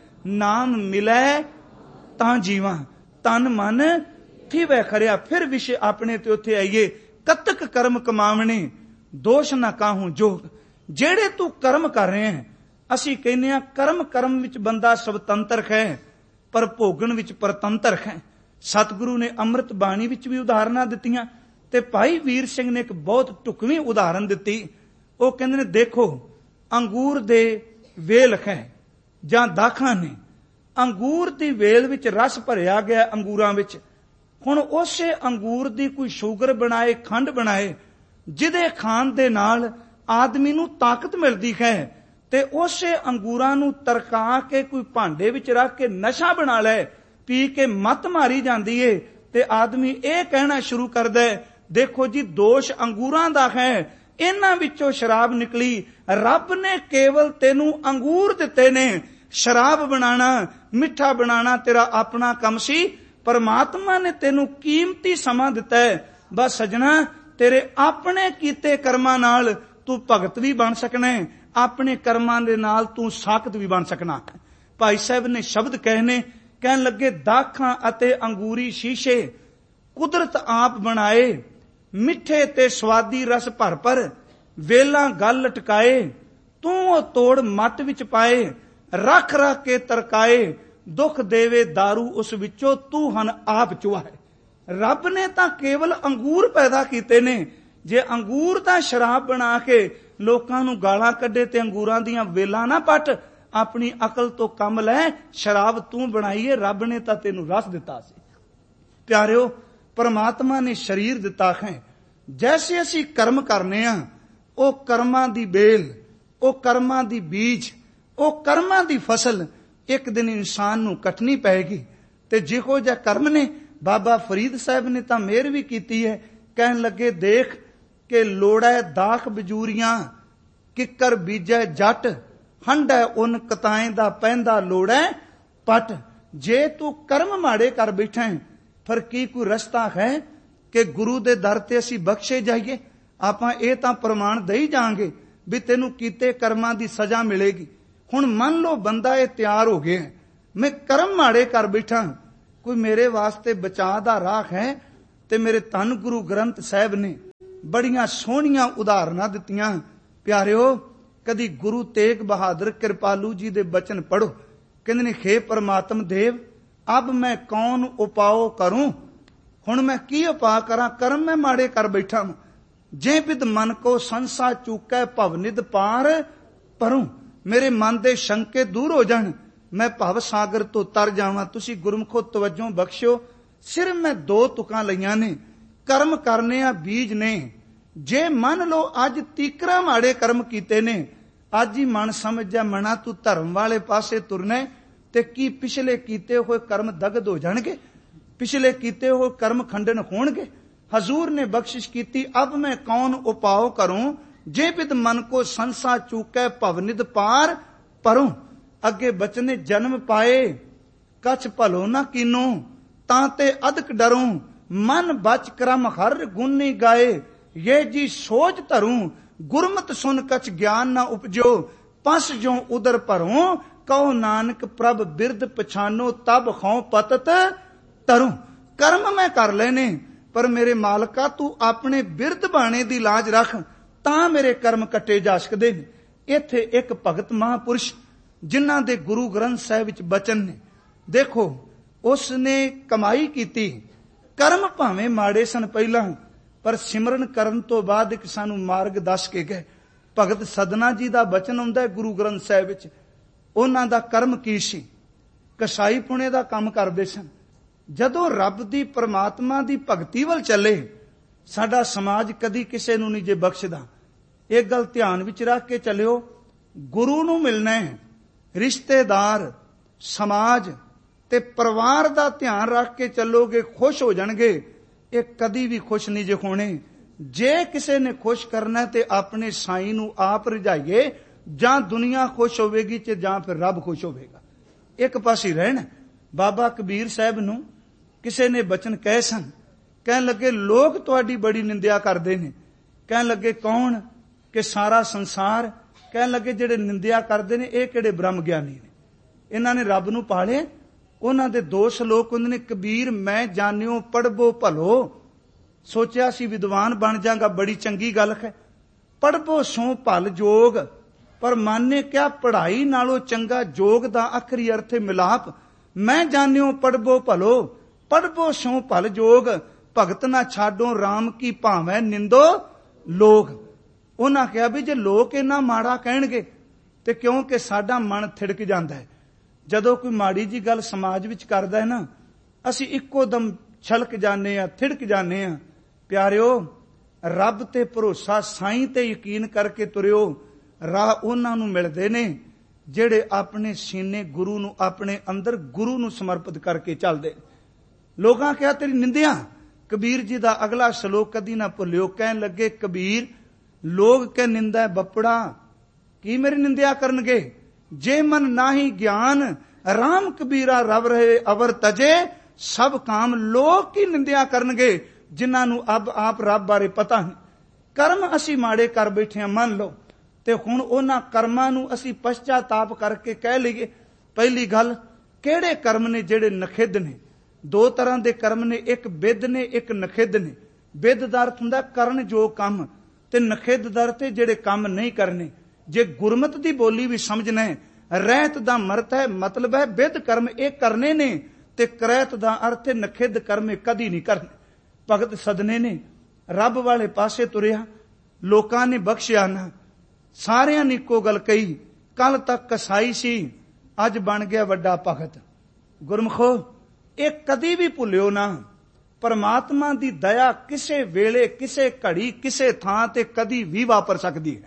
ਨਾਮ ਮਿਲੈ ਤਾਂ ਜੀਵਾਂ, ਤਨ ਮਨ ਥੀਵੈ ਖਰਿਆ। ਫਿਰ ਵਿਸ਼ੇ ਆਪਣੇ ਤੇ ਉੱਥੇ ਆਈਏ, ਕਤਕ ਕਰਮ ਕਮਾਵਣੇ ਦੋਸ਼ ਨਾ ਕਾਹੂ ਜੋਗ। ਜਿਹੜੇ ਤੂੰ ਕਰਮ ਕਰ ਰਹੇ ਹੈ, ਅਸੀਂ ਕਹਿੰਦੇ ਹਾਂ ਕਰਮ ਕਰਮ ਵਿੱਚ ਬੰਦਾ ਸੁਤੰਤਰ ਹੈ ਪਰ ਭੋਗਣ ਵਿੱਚ ਪਰਤੰਤਰ ਹੈ। ਸਤਿਗੁਰੂ ਨੇ ਅੰਮ੍ਰਿਤ ਬਾਣੀ ਵਿੱਚ ਵੀ ਉਦਾਹਰਨਾਂ ਦਿੱਤੀਆਂ ਤੇ ਭਾਈ ਵੀਰ ਸਿੰਘ ਨੇ ਇੱਕ ਬਹੁਤ ਢੁਕਵੀਂ ਉਦਾਹਰਨ ਦਿੱਤੀ। ਉਹ ਕਹਿੰਦੇ ਨੇ, ਦੇਖੋ ਅੰਗੂਰ ਦੇ ਵੇਲ ਹੈ ਜਾਂ ਦਾਖਾਂ ਨੇ, ਅੰਗੂਰ ਦੀ ਵੇਲ ਵਿੱਚ ਰਸ ਭਰਿਆ ਗਿਆ ਅੰਗੂਰਾਂ ਵਿੱਚ। ਹੁਣ ਉਸੇ ਅੰਗੂਰ ਦੀ ਕੋਈ ਸ਼ੂਗਰ ਬਣਾਏ, ਖੰਡ ਬਣਾਏ, ਜਿਹਦੇ ਖਾਣ ਦੇ ਨਾਲ ਆਦਮੀ ਨੂੰ ਤਾਕਤ ਮਿਲਦੀ ਹੈ, ਤੇ ਉਸੇ ਅੰਗੂਰਾਂ ਨੂੰ ਤਰਕਾ ਕੇ ਕੋਈ ਭਾਂਡੇ ਵਿੱਚ ਰੱਖ ਕੇ ਨਸ਼ਾ ਬਣਾ ਲੈ, ਪੀ ਕੇ ਮੱਤ ਮਾਰੀ ਜਾਂਦੀ ਏ ਤੇ ਆਦਮੀ ਇਹ ਕਹਿਣਾ ਸ਼ੁਰੂ ਕਰਦਾ, ਦੇਖੋ ਜੀ ਦੋਸ਼ ਅੰਗੂਰਾਂ ਦਾ ਹੈ, ਇਹਨਾਂ ਵਿੱਚੋਂ ਸ਼ਰਾਬ ਨਿਕਲੀ। ਰੱਬ ਨੇ ਕੇਵਲ ਤੈਨੂੰ ਅੰਗੂਰ ਦਿੱਤੇ ਨੇ, ਸ਼ਰਾਬ ਬਣਾਣਾ, ਮਿੱਠਾ ਬਣਾਣਾ ਤੇਰਾ ਆਪਣਾ ਕੰਮ ਸੀ। ਪਰਮਾਤਮਾ ਨੇ ਤੈਨੂੰ ਕੀਮਤੀ ਸਮਾਂ ਦਿੱਤਾ ਹੈ। ਬਸ ਸਜਣਾ, ਤੇਰੇ ਆਪਣੇ ਕੀਤੇ ਕਰਮਾਂ ਨਾਲ ਤੂੰ ਭਗਤ ਵੀ ਬਣ ਸਕਣਾ, ਆਪਣੇ ਕਰਮਾਂ ਦੇ ਨਾਲ ਤੂੰ ਸਾਖਤ ਵੀ ਬਣ ਸਕਣਾ। ਭਾਈ ਸਾਹਿਬ ਨੇ ਸ਼ਬਦ ਕਹਿਨੇ, ਕਹਿਣ ਲੱਗੇ, ਦਾਖਾਂ ਅਤੇ ਅੰਗੂਰੀ ਸ਼ੀਸ਼ੇ ਕੁਦਰਤ ਆਪ ਬਣਾਏ, ਮਿੱਠੇ ਤੇ ਸਵਾਦੀ ਰਸ ਭਰ ਭਰ, ਵੇਲਾਂ ਗਲ ਲਟਕਾਏ, ਤੂੰ ਉਹ ਤੋੜ ਮੱਟ ਵਿੱਚ ਪਾਏ, ਰੱਖ ਰੱਖ ਕੇ ਤਰਕਾਏ, ਦੁੱਖ ਦੇਵੇ ਦਾਰੂ ਉਸ ਵਿੱਚੋਂ, ਤੂੰ ਹਨ ਆਪ ਚੁਆਏ। ਰੱਬ ਨੇ ਤਾਂ ਕੇਵਲ ਅੰਗੂਰ ਪੈਦਾ ਕੀਤੇ ਨੇ। ਜੇ ਅੰਗੂਰ ਦਾ ਸ਼ਰਾਬ ਬਣਾ ਕੇ ਲੋਕਾਂ ਨੂੰ ਗਾਲਾਂ ਕੱਢੇ ਤੇ ਅੰਗੂਰਾਂ ਦੀਆਂ ਵੇਲਾਂ ਨਾ ਪੱਟ, ਆਪਣੀ ਅਕਲ ਤੋਂ ਕੰਮ ਲੈ। ਸ਼ਰਾਬ ਤੂੰ ਬਣਾਈਏ, ਰੱਬ ਨੇ ਤਾਂ ਤੈਨੂੰ ਰਸ ਦਿੱਤਾ ਸੀ। ਪਿਆਰਿਓ, ਪਰਮਾਤਮਾ ਨੇ ਸਰੀਰ ਦਿੱਤਾ ਹੈ। ਜੈਸੇ ਅਸੀਂ ਕਰਮ ਕਰਨੇ ਆ, ਉਹ ਕਰਮਾਂ ਦੀ ਬੇਲ, ਉਹ ਕਰਮਾਂ ਦੀ ਬੀਜ, ਉਹ ਕਰਮਾਂ ਦੀ ਫਸਲ ਇੱਕ ਦਿਨ ਇਨਸਾਨ ਨੂੰ ਕੱਟਣੀ ਪਏਗੀ। ਤੇ ਜਿਹੋ ਜਿਹਾ ਕਰਮ ਨੇ, ਬਾਬਾ ਫਰੀਦ ਸਾਹਿਬ ਨੇ ਤਾਂ ਮਿਹਰ ਵੀ ਕੀਤੀ ਹੈ। ਕਹਿਣ ਲੱਗੇ, ਦੇਖ ਕਿ ਲੋੜੈ ਦਾਖ ਬਜੂਰੀਆਂ, ਕਿੱਕਰ ਬੀਜੈ ਜੱਟ, ਹੰਡੈ ਉਨ ਕਤਾਏ ਦਾ ਪੈਂਦਾ ਲੋੜੈ ਪਟ। ਜੇ ਤੂੰ ਕਰਮ ਮਾੜੇ ਕਰ ਬੈਠਾ ਹੈ, ਫਿਰ ਕੀ ਕੋਈ ਰਸਤਾ ਹੈ ਕਿ ਗੁਰੂ ਦੇ ਦਰ ਤੇ ਅਸੀਂ ਬਖਸ਼ੇ ਜਾਈਏ? ਆਪਾਂ ਇਹ ਤਾਂ ਪ੍ਰਮਾਣ ਦੇਈ ਜਾਵਾਂਗੇ ਵੀ ਤੈਨੂੰ ਕੀਤੇ ਕਰਮਾਂ ਦੀ ਸਜ਼ਾ ਮਿਲੇਗੀ। ਹੁਣ ਮੰਨ ਲਓ ਬੰਦਾ ਇਹ ਤਿਆਰ ਹੋ ਗਿਆ, ਮੈਂ ਕਰਮ ਮਾੜੇ ਕਰ ਬੈਠਾ, ਕੋਈ ਮੇਰੇ ਵਾਸਤੇ ਬਚਾਅ ਦਾ ਰਾਹ ਹੈ? ਤੇ ਮੇਰੇ ਧੰਨ ਗੁਰੂ ਗ੍ਰੰਥ ਸਾਹਿਬ ਨੇ ਬੜੀਆਂ ਸੋਹਣੀਆਂ ਉਦਾਹਰਨਾਂ ਦਿੱਤੀਆਂ। ਪਿਆਰਿਓ, ਕਦੀ ਗੁਰੂ ਤੇਗ ਬਹਾਦਰ ਕਿਰਪਾਲੂ ਜੀ ਦੇ ਬਚਨ ਪੜੋ। ਕਹਿੰਦੇ ਨੇ, ਖੇ ਪਰਮਾਤਮ ਦੇਵ ਅਬ ਮੈਂ ਕੌਣ ਉਪਾਓ ਕਰੂੰ। ਹੁਣ ਮੈਂ ਕੀ ਉਪਾਅ ਕਰਾਂ? ਕਰਮ ਮੈਂ ਮਾੜੇ ਕਰ ਬੈਠਾ। ਜੇ ਬਿਦ ਮਨ ਕੋ ਸੰਸਾ ਚੂਕੈ ਭਵਨਿਦ ਪਾਰ ਪਰੂੰ। ਮੇਰੇ ਮਨ ਦੇ ਸ਼ੰਕੇ ਦੂਰ ਹੋ ਜਾਣ, ਮੈਂ ਭਵ ਸਾਗਰ ਤੋਂ ਤਰ ਜਾਵਾਂ। ਤੁਸੀਂ ਗੁਰਮੁਖੋ ਤਵੱਜੋ ਬਖਸ਼ਿਓ। ਸਿਰਫ ਮੈਂ ਦੋ ਤੁਕਾਂ ਲਈਆਂ ਨੇ, ਕਰਮ ਕਰਨੇ ਆ ਬੀਜ ਨੇ। ਜੇ ਮੰਨ ਲਓ ਅੱਜ ਤੀਕਰਾ ਮਾੜੇ ਕਰਮ ਕੀਤੇ ਨੇ, ਅੱਜ ਹੀ ਮਨ ਸਮਝ ਜਾ ਮਨਾ ਤੂੰ ਧਰਮ ਵਾਲੇ ਪਾਸੇ ਤੁਰਨਾ, ਤੇ ਕੀ ਪਿਛਲੇ ਕੀਤੇ ਹੋਏ ਕਰਮ ਦਗਦ ਹੋ ਜਾਣਗੇ? ਪਿਛਲੇ ਕੀਤੇ ਹੋਏ ਕਰਮ ਖੰਡਨ ਹੋਣਗੇ? ਹਜ਼ੂਰ ਨੇ ਬਖਸ਼ਿਸ਼ ਕੀਤੀ, ਅਬ ਮੈਂ ਕੌਣ ਉਪਾਓ ਕਰੂੰ, ਜੇ ਬਿਦ ਮਨ ਕੋ ਸੰਸਾ ਚੂਕੈ ਭਵਨਿਦ ਪਾਰ ਪਰੂੰ। ਅੱਗੇ ਬਚਨੇ, ਜਨਮ ਪਾਏ ਕਛ ਭਲੋ ਨਾ ਕੀਨੋ, ਤਾਂ ਤੇ ਅਦਕ ਡਰੂੰ। ਮਨ ਬਚ ਕਰਮ ਹਰ ਗੁਣੀ ਗਾਏ, ये जी सोच धरूं। गुरमत सुन कछ ज्ञान न उपजो, पस जो उदर भरूं। कहो नानक प्रभ बिरद पछानो, तब खौ पतत तरूं। कर्म मैं कर लेने, पर मेरे मालका तू अपने बिरद बाणे दी लाज रख, तां मेरे कर्म कटे जा सकदे ने। इत्थे एक भगत महापुरुष जिन्हां दे गुरु ग्रंथ साहिब विच बचन ने, देखो उसने कमाई कीती। कर्म भावें माड़े सन पहिलां, पर सिमरन करन तो बाद एक सानू मार्ग दस के गए। भगत सदना जी का बचन आउंदा है गुरु ग्रंथ साहिब विच। उन्हां दा कर्म की सी? कसाई पुणे का काम करते सन। जदों रब दी परमात्मा दी भगती वल चले, साडा समाज कदी किसे नू नहीं जे बख्शदा। एक गल ध्यान विच रख के चलियो, गुरु नू मिलना है, रिश्तेदार समाज ते परिवार दा ध्यान रख के चलोगे, खुश हो जाणगे। ये कदी भी खुश नहीं जे होने। जे किसी ने खुश करना ते अपने साई नू आप रिझाइए, जां दुनिया खुश होवेगी ते जां फिर रब खुश होवेगा। एक पासे रहना। बाबा कबीर साहब नू किसी ने बचन कहे सन, कहन लगे लोग तुहाडी बड़ी निंदिया करते ने। कहन लगे कौन? कि सारा संसार। कहन लगे जेड़े निंदिया करते ने ये किहड़े ब्रह्म ज्ञानी ने, इन्हां ने रब नू पाले। उन्हां दे दो श्लोक हुंदे ने, कबीर मैं जानियो पढ़बो भलो, सोचिया सी विद्वान बन जागा, बड़ी चंगी गल है। पढ़बो सो भल जोग, पर माने क्या पढ़ाई नालों चंगा जोग दा आखरी अर्थ है मिलाप। मैं जानियो पढ़बो भलो, पढ़बो सो भल जोग, भगत ना छाडो राम की भावें निंदो लोग। उन्हां कहा भी जे लोग इन्ना माड़ा कहणगे ते क्योंकि साडा मन थिड़क जांदा है। जदों कोई माड़ी जी गल समाज विच करदा है ना, असीं इक्को दम छलक जाने आ, थिड़क जाने आ। प्यारिओ, रब ते भरोसा, साईं ते यकीन करके तुरिओ। राह उन्हां नूं मिलदे ने जेड़े अपने सीने गुरु नूं, अपने अंदर गुरु नूं समर्पित करके चलदे। लोकां कहा तेरी निंदिया। कबीर जी दा अगला श्लोक कदी ना भुलिओ। कहन लगे कबीर, लोग के निंदा बपड़ा, की मेरी निंदिया करनगे? जे मन नाही ज्ञान, राम कबीरा रव रहे अवर तजे, सब काम लोग की निंदिया करनगे जिन्हां नूं अब आप रब बारे पता नहीं। कर्म असी माड़े कर बैठे हैं, मान लो, ते हुण उन्हां कर्मां नूं असी पश्चाताप करके कह लईए। पहली गल, किहड़े कर्म ने जेड़े नखिद्ध ने? दो तरह के कर्म ने, एक बिद ने, एक नखिद्ध ने। बिद दा अर्थ हुंदा करन जो काम, ते नखिद्ध दा अर्थ जेड़े काम नहीं करने। जे गुरमत दी बोली भी समझना है, रहत दा मरत है, मतलब है बिद कर्म ये करने ने, ते करैत दा अर्थ है नखिद्ध कर्म कदी नहीं करने। भगत सदने ने रब वाले पासे तुरिया, लोकां ने बख्शिया ना, सारियां ने इक्को गल कही। कल तक कसाई सी, अज बन गया वड्डा भगत। गुरमुखो, ये कदी भी भुलिओ ना, परमात्मा दी दया किसे वेले, किसे घड़ी, किसे थां ते कदी भी वापर सकती है।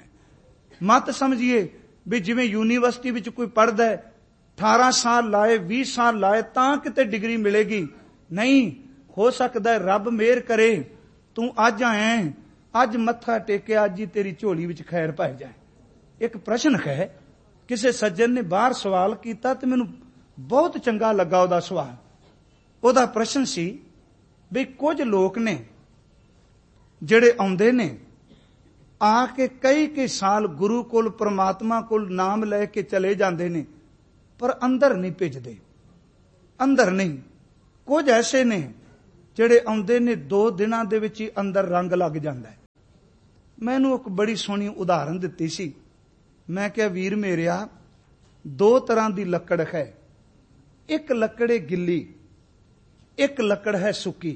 मत समझिए भी जिवें यूनीवर्सिटी विच कोई पढ़दा है, अठारह साल लाए, बीस साल लाए तां किते डिग्री मिलेगी। नहीं, हो सकदा है रब मेहर करे, तू अज आया है, अज मत्था टेकिया, अज ही तेरी झोली विच खैर पाई जाए। एक प्रश्न है, किसी सज्जन ने बाहर सवाल किया तो मैनूं बहुत चंगा लगा उहदा सवाल। उहदा प्रश्न सी भी कुछ लोग ने जिहड़े आउंदे ने आके कई कई साल गुरु कोल परमात्मा कोल नाम लैके चले जाते ने, पर अंदर नहीं भेजते, अंदर नहीं। कुछ ऐसे ने ਜਿਹੜੇ ਆਉਂਦੇ ਨੇ दो ਦਿਨਾਂ ਦੇ ਵਿੱਚ ਹੀ ਅੰਦਰ रंग लग ਜਾਂਦਾ है। मैनू एक बड़ी सोहनी उदाहरण ਦਿੱਤੀ ਸੀ। मैं क्या वीर मेरिया, दो तरह की लकड़ है, एक लकड़ है गिल्ली, एक लकड़ है सुक्की।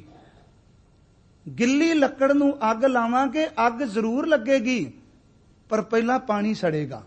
गिल्ली लकड़ नूं अग लावांगे, अग जरूर लगेगी, पर पहला पानी सड़ेगा।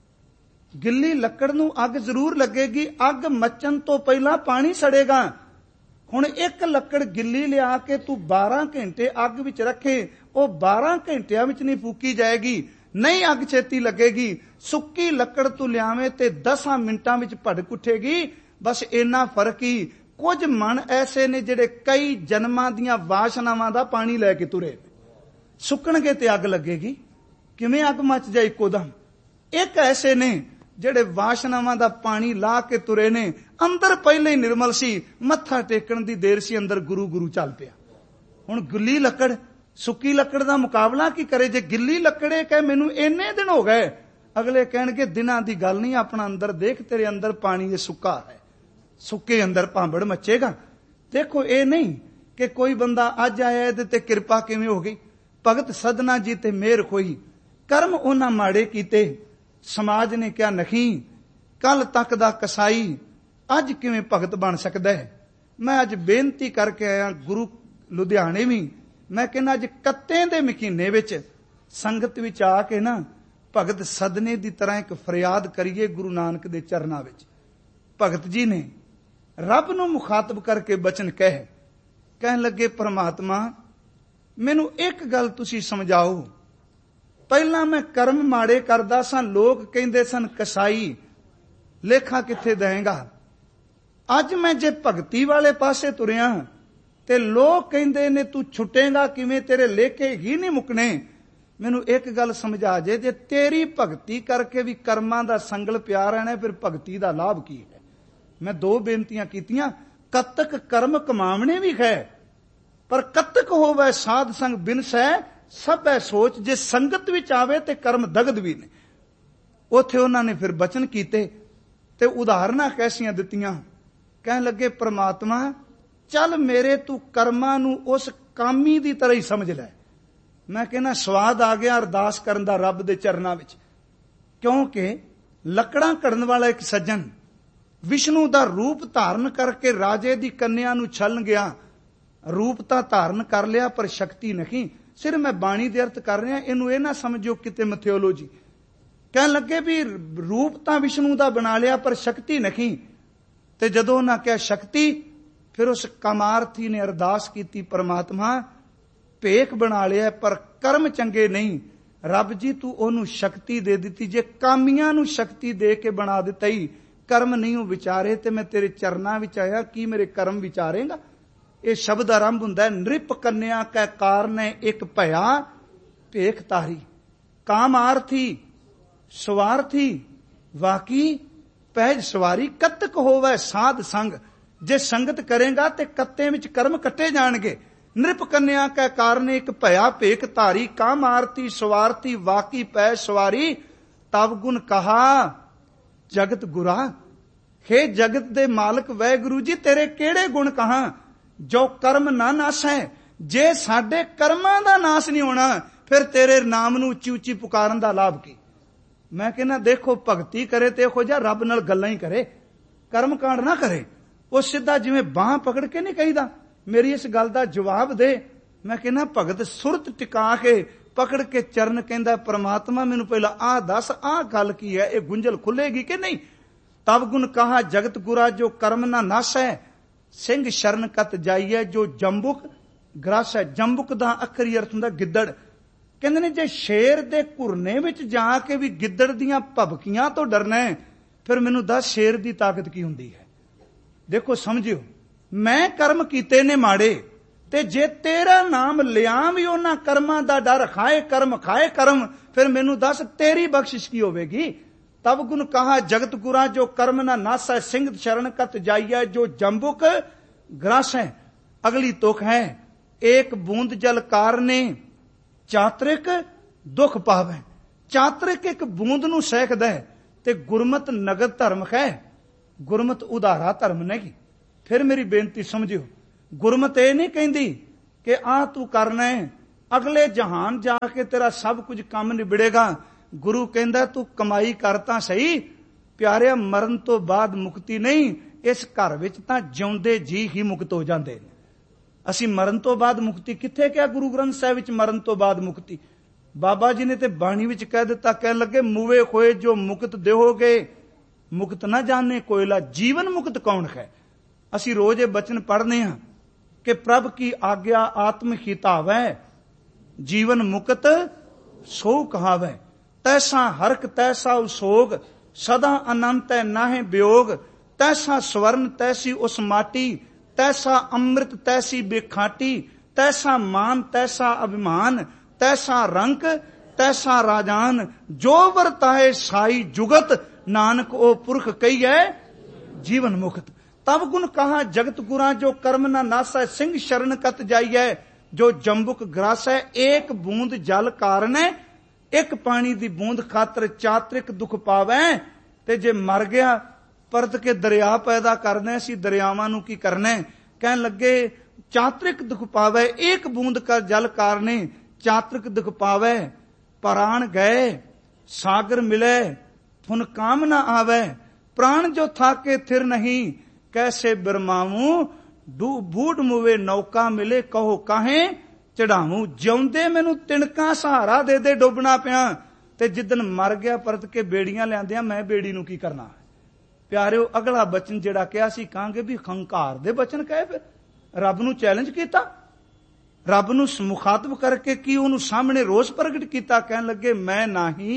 गिल्ली लकड़ नूं अग जरूर लगेगी, अग मचन तो पहला पानी सड़ेगा। हुण एक लकड़ गिल्ली लिया के तू बारह घंटे अग विच रखे, वो बारह घंटिया विच नहीं फूकी जाएगी, नहीं अग छेती लगेगी। सुक्की लकड़ तू लियावे ते दसां मिंटां विच भड़क उठेगी। बस इन्ना फर्क ही। कुछ मन ऐसे ने जिहड़े कई जन्मां दीयां वासनावां दा पानी लैके तुरे, सुकणगे ते अग लगेगी, किवें अग मच जाए इकोदम। एक ऐसे ने ਜਿਹੜੇ ਵਾਸ਼ਨਾਵਾਂ ਦਾ ਪਾਣੀ ਲਾ ਕੇ ਤੁਰੇ ਨੇ, ਅੰਦਰ ਪਹਿਲੇ ਹੀ ਨਿਰਮਲ ਸੀ, ਮੱਥਾ ਟੇਕਣ ਦੀ ਦੇਰ ਸੀ, ਅੰਦਰ ਗੁਰੂ ਗੁਰੂ ਚੱਲ ਪਿਆ। ਹੁਣ ਗਿੱਲੀ ਲੱਕੜ ਸੁੱਕੀ ਲੱਕੜ ਦਾ ਮੁਕਾਬਲਾ ਕੀ ਕਰੇ? ਜੇ ਗਿੱਲੀ ਲੱਕੜੇ ਕਹੇ ਮੈਨੂੰ ਇੰਨੇ ਦਿਨ ਹੋ ਗਏ, ਅਗਲੇ ਕਹਿਣਗੇ ਦਿਨਾਂ ਦੀ ਗੱਲ ਨਹੀਂ, ਆਪਣਾ ਅੰਦਰ ਦੇਖ, ਤੇਰੇ ਅੰਦਰ ਪਾਣੀ ਇਹ ਸੁੱਕਾ ਹੈ, ਸੁੱਕੇ ਅੰਦਰ ਭਾਂਬੜ ਮੱਚੇਗਾ। ਦੇਖੋ ਇਹ ਨਹੀਂ ਕਿ ਕੋਈ ਬੰਦਾ ਅੱਜ ਆਇਆ ਇਹਦੇ ਤੇ ਕਿਰਪਾ ਕਿਵੇਂ ਹੋ ਗਈ। ਭਗਤ ਸਦਨਾ ਜੀ ਤੇ ਮਿਹਰ ਹੋਈ, ਕਰਮ ਉਹਨਾਂ ਮਾੜੇ ਕੀਤੇ, समाज ने क्या नहीं, कल तक दा कसाई अज किवें भगत बन सकदा है। मैं अज बेनती करके आया गुरु लुधियाने भी, मैं कहना अज कत्ते दे महीने विच संगत विच आके ना भगत सदने की तरह एक फरियाद करिए गुरु नानक दे चरनां विच। भगत जी ने रब नूं मुखातब करके बचन कह कहन लगे, परमात्मा मैनू एक गल तुसीं समझाओ। ਪਹਿਲਾਂ मैं कर्म माड़े करदा सां, लोग कहंदे सन कसाई, लेखा किथे देंगा। अज मैं जे भगती वाले पासे तुरिया ते लोग कहंदे ने तू छुटेगा किवें, तेरे लेखे ही नहीं मुकने। मैनू एक गल समझा जे, जे तेरी भगती करके भी कर्मां दा संगल पिया रहना, फिर भगती दा लाभ की है। मैं दो बेनतियां कीतियां, कतक कर्म कमावने भी है, पर कतक होवे साध संग बिन सै सब है सोच। जे संगत विच आवे ते कर्म दगद भी ने। उथे उन्होंने फिर बचन कीते ते उदाहरणा कैसियां दित्तियां। कहन लगे, परमात्मा चल मेरे तू कर्मां नूं उस कामी दी तरह ही समझ लै। मैं कहना स्वाद आ गया अरदास करन दा रब दे चरनां विच, क्योंकि लकड़ां कढ़न वाला एक सज्जन विष्णु दा रूप धारण करके राजे दी कन्या नूं छलन गया। रूप तां धारण कर लिया पर शक्ति नहीं। सिर मैं बाणी दे अर्थ कर रहा, इनू ये ना समझो किते मिथोलॉजी। कह लगे भी रूप तां विष्णु दा बना लिया पर शक्ति नहीं। ते जदों उन्हां कहा शक्ति, फिर उस कामार्थी ने अरदास की, परमात्मा भेख बना लिया पर कर्म चंगे नहीं। रब जी तू ओनू शक्ति दे दी, जे कामियां नू शक्ति दे के बना दिता ही, कर्म नहीं हो विचारे, ते मैं तेरे चरनां विच आया, की मेरे कर्म विचारेगा। ये शब्द आरंभ हुंदा है, नृप कन्या कै कारन एक भया भेख तारी। कामार्थी स्वार्थी वाकी पैज सवारी, कतक होवे साध संग। जे संगत करेगा ते कत्ते विच कर्म कट्टे जाणगे। नृप कन्या कै कारन एक भया भेख तारी, कामार्थी स्वार्थी वाकी पैज सवारी। तब गुण कहा जगत गुरा, हे जगत दे मालक वैगुरु जी तेरे केड़े गुण कहा, जो कर्म ना नाश है। जे साडे कर्मां दा नाश नहीं होना, फिर तेरे नाम नूं उच्ची उच्ची पुकारन दा लाभ की। मैं कहना देखो भगती करे ते इहो जिहा रब नाल गल्लां ही करे, कर्म कांड ना करे। वो सीधा जिवें बांह पकड़ के नहीं कहीदा मेरी इस गल दा जवाब दे। मैं कहना भगत सुरत टिका के पकड़ के चरण कहंदा, परमात्मा मैनू पहला आ दस आ गल की है, ये गुंजल खुलेगी कि नहीं। तब गुण कहा जगत गुरा, जो कर्म ना नाश है। सिंह शरण कत जाइए, जो जंबुक ग्रस है। जंबुक दा अखरी अर्थ हुंदा गिद्दड़। कहंदे ने जे शेर दे घुरने विच जाके भी गिद्दड़ दीयां भभकियां तो डरना है, फिर मैनू दस शेर दी ताकत की हुंदी है। देखो समझियो, मैं कर्म कीते ने माड़े, ते जे तेरा नाम लिया भी उन्हां कर्मां दा डर, खाए कर्म खाए कर्म, फिर मैनू दस तेरी बख्शिश की होवेगी। तब गुण कहा जगत गुरा, जो कर्म ना नास है। सिंह शरण कत जाइए, जो जंबुक ग्रास है। अगली तुक है, एक बूंद जल कारने चात्रिक दुख पावे। चातरिक एक बूंद नूं सैकदा है ते गुरमत नगद धर्म है, गुरमत उधारा धर्म नहीं। फिर मेरी बेनती समझियो, गुरमत ये नहीं कहती कि आ तू करना है अगले जहान जाके तेरा सब कुछ काम निबड़ेगा। गुरु कहंदा तू कमाई करता सही प्यारे, मरण तो बाद मुक्ति नहीं, इस घर विच तां जिउंदे जी ही मुक्त हो जांदे ने। असीं मरण तो बाद मुक्ति कित्थे किहा गुरु ग्रंथ साहिब विच मरण तो बाद मुक्ति? बाबा जी ने ते बाणी विच कह दिता, कह लगे मुवे खोए जो मुक्त देहोगे मुक्त ना जाने कोयला, जीवन मुक्त कौन है। असीं रोज ये बचन पढ़ने हां कि प्रभ की आज्ञा आत्म हितावै, जीवन मुक्त सो कहावै। तैसा हरक तैसा उसोग, सदा अनंत है नाहे वियोग। तैसा स्वर्ण तैसी उस माटी, तैसा अमृत तैसी बेखाटी। तैसा मान तैसा अभिमान, तैसा रंक तैसा राजान। जो वर्ताए साई जुगत, नानक ओ पुरख कहिए जीवन मुक्त। तब गुण कहा जगत गुरा, जो कर्म न नासै सिंह शरण कत जाइए। जो जंबुक ग्रासै एक बूंद जल कारण, एक पानी दी बूंद खातर चातरिक दुख पावै। ते जे मर गया परत के दरिया पैदा करने, सी दरियावां नूं की करने। कहन लगे चातरिक दुख पावै, एक बूंद का जल कारणे चातरिक दुख पावै। प्राण गए सागर मिले, फुन काम न आवे। प्राण जो थाके थिर नहीं, कैसे बिरमावूं। बूढ़ मुवे नौका मिले, कहो काहे चढ़ावूं। जिउंदे मैनू तिणका सहारा दे दे डुबना पिया, ते जिदन मर गया परत के बेड़ियां लियांदियां, मैं बेड़ी नूं की करना। प्यारिओ अगला बचन जिहड़ा कहा सी कहांगे भी हंकार दे बचन कहे, फिर रब नूं चैलेंज कीता, रब नूं मुखातब करके की उहनूं सामने रोष प्रगट कीता। कहन लगे मैं नाही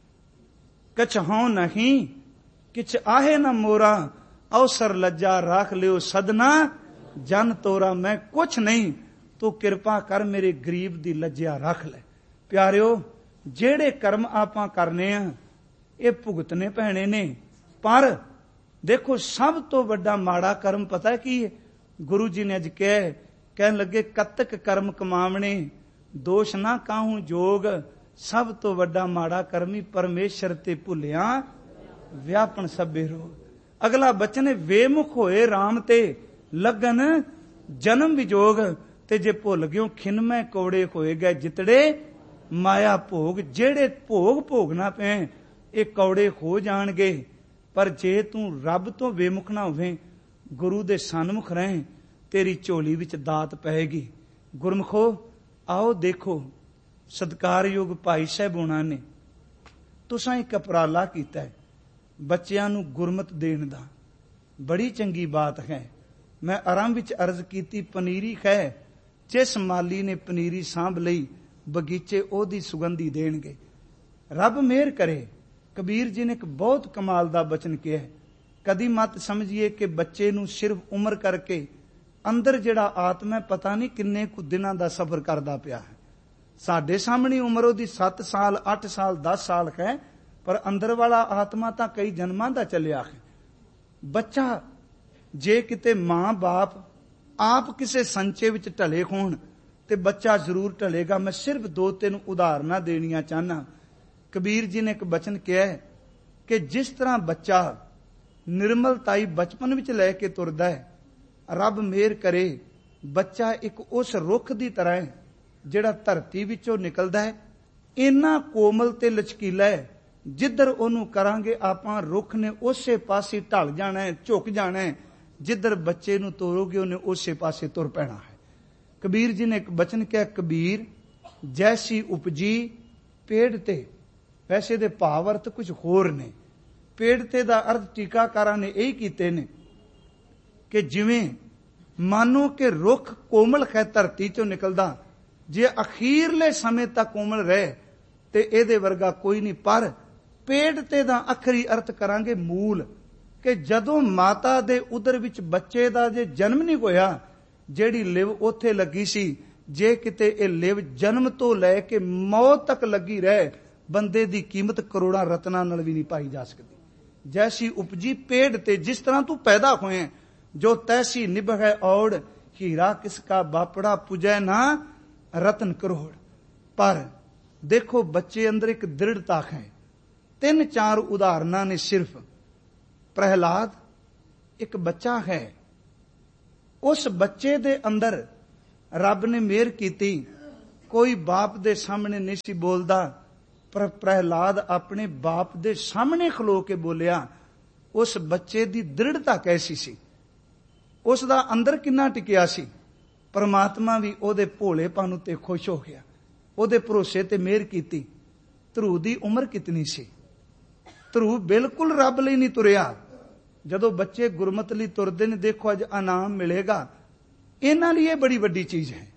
कछ हूं नहीं, किछ आहे न मोरा। अवसर लज्जा राख लियो सदना जन तोरा। मैं कुछ नहीं, तू किरपा कर मेरे गरीब दी लज्जा रख ले। प्यारिओ जेड़े कर्म आपां करने आ ये भुगतने पैणे ने, पर देखो सब तो वड्डा माड़ा कर्म पता की है? गुरु जी ने अज कह कहन लगे कतक कर्म कमावणे, दोष ना काहू जोग। सब तो वड्डा माड़ा कर्म ही परमेश्वर ते भुलिया व्यापन सभे रोग। अगला बचन है वेमुख होए राम ते लगन जन्म विजोग। ते जे भुल गयो खिनमै कौड़े होए गए जितड़े माया भोग। जेड़े भोग भोगना पे ये कौड़े हो जाणगे, पर जे तू रब तो वेमुख ना होवे, गुरु दे सन्मुख रहे, तेरी झोली विच दात पैगी। गुरमुखो आओ देखो सत्कारयोग भाई साहब होना ने तुसां एक उपराला कीता है बच्चियां नूं गुरमत देण दा, बड़ी चंगी बात है। मैं आरंभ विच अर्ज कीती पनीरी है, जिस माली ने पनीरी सांभ लई बगीचे ओदी सुगंधी देणगे। रब मेहर करे। कबीर जी ने एक बहुत कमाल दा बचन किया है, कदी मत समझिए कि बच्चे नूं सिर्फ उम्र करके अंदर जिहड़ा आत्मा पता नहीं किन्ने कुछ दिनां दा सफर करदा पिया है। साडे सामने उम्र ओदी सत्त साल अठ साल दस साल है, पर अंदर वाला आत्मा तां कई जन्मां दा चलिया है। बच्चा जे किते मां बाप आप किसे संचे विच ढले होण ते बच्चा जरूर ढलेगा। मैं सिर्फ दो तीन उदाहरणां देणियां चाहना। कबीर जी ने एक बचन किया है कि जिस तरह बच्चा निर्मलताई बचपन विच लैके तुरदा है, रब मेहर करे बच्चा एक उस रुख दी तरह है जिहड़ा धरती विचों निकलदा है, इन्ना कोमल ते लचकीला है, जिधर ओनू करांगे आपां रुख ने उसे पासे ढल जाना है, झुक जाना है। जिधर बच्चे नू तोरोगे उन्हें उसे पासे तुर पैना है। कबीर जी ने एक बचन किया, कबीर जैसी उपजी पेड़ ते, वैसे दे भाव अर्थ कुछ होर ने। पेड़ ते दा अर्थ टीकाकारां ने यही कीते ने कि जिवें मानो कि रुख कोमल है धरती चों निकलदा, जे अखीरले समय तक कोमल रहे ते इहदे वर्गा कोई नहीं। पर पेड़ ते दा अखरी अर्थ करांगे मूल, कि जदों माता दे उदर विच बच्चे दा जे जन्म नहीं होया, जेड़ी लिव उथे लगी सी, जे किते ए लिव जन्म तो लैके मौत तक लगी रहे, बंदे दी कीमत करोड़ां रत्नां नाल भी नहीं पाई जा सकती। जैसी उपजी पेड़ ते, जिस तरह तू पैदा होए, जो तैसी निभै औड़, हीरा किसका बापड़ा पुजै ना रतन करोड़। पर ਦੇਖੋ ਬੱਚੇ ਅੰਦਰ ਇੱਕ ਦ੍ਰਿੜਤਾ ਹੈ। ਤਿੰਨ ਚਾਰ ਉਦਾਹਰਨਾਂ ਨੇ ਸਿਰਫ। ਪ੍ਰਹਿਲਾਦ ਇੱਕ ਬੱਚਾ ਹੈ, ਉਸ ਬੱਚੇ ਦੇ ਅੰਦਰ ਰੱਬ ਨੇ ਮਿਹਰ ਕੀਤੀ। ਕੋਈ ਬਾਪ ਦੇ ਸਾਹਮਣੇ ਨਹੀਂ ਸੀ ਬੋਲਦਾ, ਪਰ ਪ੍ਰਹਿਲਾਦ ਆਪਣੇ ਬਾਪ ਦੇ ਸਾਹਮਣੇ ਖਲੋ ਕੇ ਬੋਲਿਆ। ਉਸ ਬੱਚੇ ਦੀ ਦ੍ਰਿੜਤਾ ਕੈਸੀ ਸੀ, ਉਸ ਦਾ ਅੰਦਰ ਕਿੰਨਾ ਟਿਕਿਆ ਸੀ। ਪਰਮਾਤਮਾ ਵੀ ਉਹਦੇ ਭੋਲੇਪਨ ਉੱਤੇ ਖੁਸ਼ ਹੋ ਗਿਆ, ਉਹਦੇ ਭਰੋਸੇ ਤੇ ਮਿਹਰ ਕੀਤੀ। ਧਰੂ ਦੀ ਉਮਰ ਕਿਤਨੀ ਸੀ? ਧਰੂ ਬਿਲਕੁਲ ਰੱਬ ਲਈ ਨਹੀਂ ਤੁਰਿਆ। ਜਦੋਂ ਬੱਚੇ ਗੁਰਮਤਿ ਲਈ ਤੁਰਦੇ ਨੇ, ਦੇਖੋ ਅੱਜ ਇਨਾਮ ਮਿਲੇਗਾ, ਇਹਨਾਂ ਲਈ ਇਹ ਬੜੀ ਵੱਡੀ ਚੀਜ਼ ਹੈ।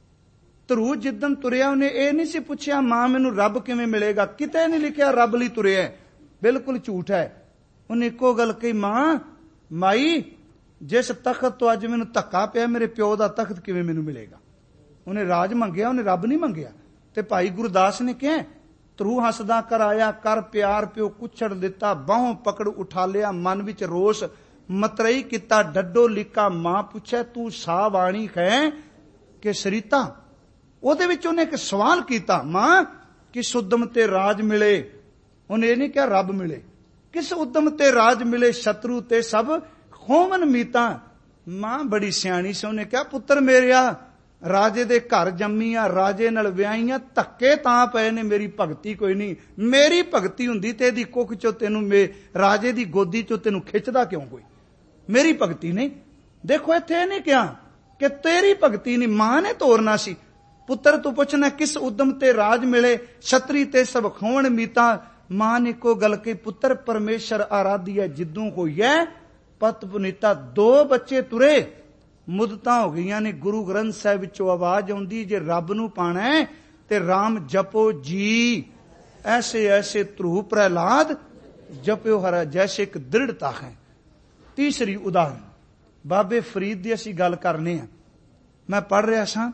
ਧਰੂ ਜਿੱਦਣ ਤੁਰਿਆ, ਉਹਨੇ ਇਹ ਨਹੀਂ ਸੀ ਪੁੱਛਿਆ ਮਾਂ ਮੈਨੂੰ ਰੱਬ ਕਿਵੇਂ ਮਿਲੇਗਾ, ਕਿਤੇ ਨਹੀਂ ਲਿਖਿਆ ਰੱਬ ਲਈ ਤੁਰਿਆ, ਬਿਲਕੁਲ ਝੂਠ ਹੈ। ਉਹਨੇ ਇੱਕੋ ਗੱਲ ਕਹੀ, ਮਾਂ ਮਾਈ ਜਿਸ ਤਖਤ ਤੋਂ ਅੱਜ ਮੈਨੂੰ ਧੱਕਾ ਪਿਆ, ਮੇਰੇ ਪਿਓ ਦਾ ਤਖਤ ਕਿਵੇਂ ਮੈਨੂੰ ਮਿਲੇਗਾ। ਉਹਨੇ ਰਾਜ ਮੰਗਿਆ, ਉਹਨੇ ਰੱਬ ਨਹੀਂ ਮੰਗਿਆ। ਤੇ ਭਾਈ ਗੁਰਦਾਸ ਨੇ ਕਿਹਾ, ਧਰੂ ਹੱਸਦਾ ਕਰ ਆਇਆ, ਕਰ ਪਿਆਰ ਪਿਓ ਕੁੱਛੜ ਦਿੱਤਾ, ਬਾਹੋਂ ਪਕੜ ਉਠਾ ਲਿਆ, ਮਨ ਵਿੱਚ ਰੋਸ ਮਤਰਈ ਕੀਤਾ, ਡੱਡੋ ਲਿਕਾ ਮਾਂ ਪੁੱਛਿਆ ਤੂੰ ਸਾ ਬਾਣੀ ਹੈ ਕਿ ਸਰੀਤਾ। ਉਹਦੇ ਵਿੱਚ ਉਹਨੇ ਇੱਕ ਸਵਾਲ ਕੀਤਾ, ਮਾਂ ਕਿਸ ਉਦਮ ਤੇ ਰਾਜ ਮਿਲੇ। ਉਹਨੇ ਇਹ ਨਹੀਂ ਕਿਹਾ ਰੱਬ ਮਿਲੇ, ਕਿਸ ਉਦਮ ਤੇ ਰਾਜ ਮਿਲੇ, ਸ਼ਤਰੂ ਤੇ ਸਭ ਹੋਵਨ ਮੀਤਾ। ਮਾਂ ਬੜੀ ਸਿਆਣੀ ਸੀ, ਉਹਨੇ ਕਿਹਾ ਪੁੱਤਰ ਮੇਰਿਆ, ਰਾਜੇ ਦੇ ਘਰ ਜੰਮੀ ਆ, ਰਾਜੇ ਨਾਲ ਵਿਆਹੀ ਆ, ਧੱਕੇ ਤਾਂ ਪਏ ਨੇ, ਮੇਰੀ ਭਗਤੀ ਕੋਈ ਨਹੀਂ। ਮੇਰੀ ਭਗਤੀ ਹੁੰਦੀ ਤੇ ਇਹਦੀ ਕੁੱਖ ਚੋਂ ਤੈਨੂੰ, ਮੇ ਰਾਜੇ ਦੀ ਗੋਦੀ ਚੋਂ ਤੈਨੂੰ ਖਿੱਚਦਾ ਕਿਉਂ ਕੋਈ? ਮੇਰੀ ਭਗਤੀ ਨਹੀਂ। ਦੇਖੋ ਇੱਥੇ ਇਹ ਨਹੀਂ ਕਿਹਾ ਕਿ ਤੇਰੀ ਭਗਤੀ ਨਹੀਂ, ਮਾਂ ਨੇ ਤੋਰਨਾ ਸੀ। ਪੁੱਤਰ ਤੂੰ ਪੁੱਛਣਾ ਕਿਸ ਉਦਮ ਤੇ ਰਾਜ ਮਿਲੇ, ਛਤਰੀ ਤੇ ਸਭ ਖੋਣ ਮੀਤਾ। ਮਾਂ ਨੇ ਇੱਕੋ ਗੱਲ ਕਹੀ, ਪੁੱਤਰ ਪਰਮੇਸ਼ਰ ਆਰਾਧੀਆ ਜਿੱਦੋਂ ਹੋਈ ਹੈ ਪਤ ਪੁਨੀਤਾ। ਦੋ ਬੱਚੇ ਤੁਰੇ, ਮੁੱਦਤਾਂ ਹੋ ਗਈਆਂ ਨੇ। ਗੁਰੂ ਗ੍ਰੰਥ ਸਾਹਿਬ ਵਿੱਚੋਂ ਆਵਾਜ਼ ਆਉਂਦੀ, ਜੇ ਰੱਬ ਨੂੰ ਪਾਣਾ ਹੈ ਤੇ ਰਾਮ ਜਪੋ ਜੀ, ਐਸੇ ਐਸੇ ਧਰੂ ਪ੍ਰਹਿਲਾਦ ਜਪਿਓ ਹਰਾ। ਜੈਸੇ ਇੱਕ ਦ੍ਰਿੜਤਾ ਹੈ। ਤੀਸਰੀ ਉਦਾਹਰਨ ਬਾਬੇ ਫਰੀਦ ਦੀ ਅਸੀਂ ਗੱਲ ਕਰਨੇ ਆ। ਮੈਂ ਪੜ੍ਹ ਰਿਹਾ ਸਾਂ,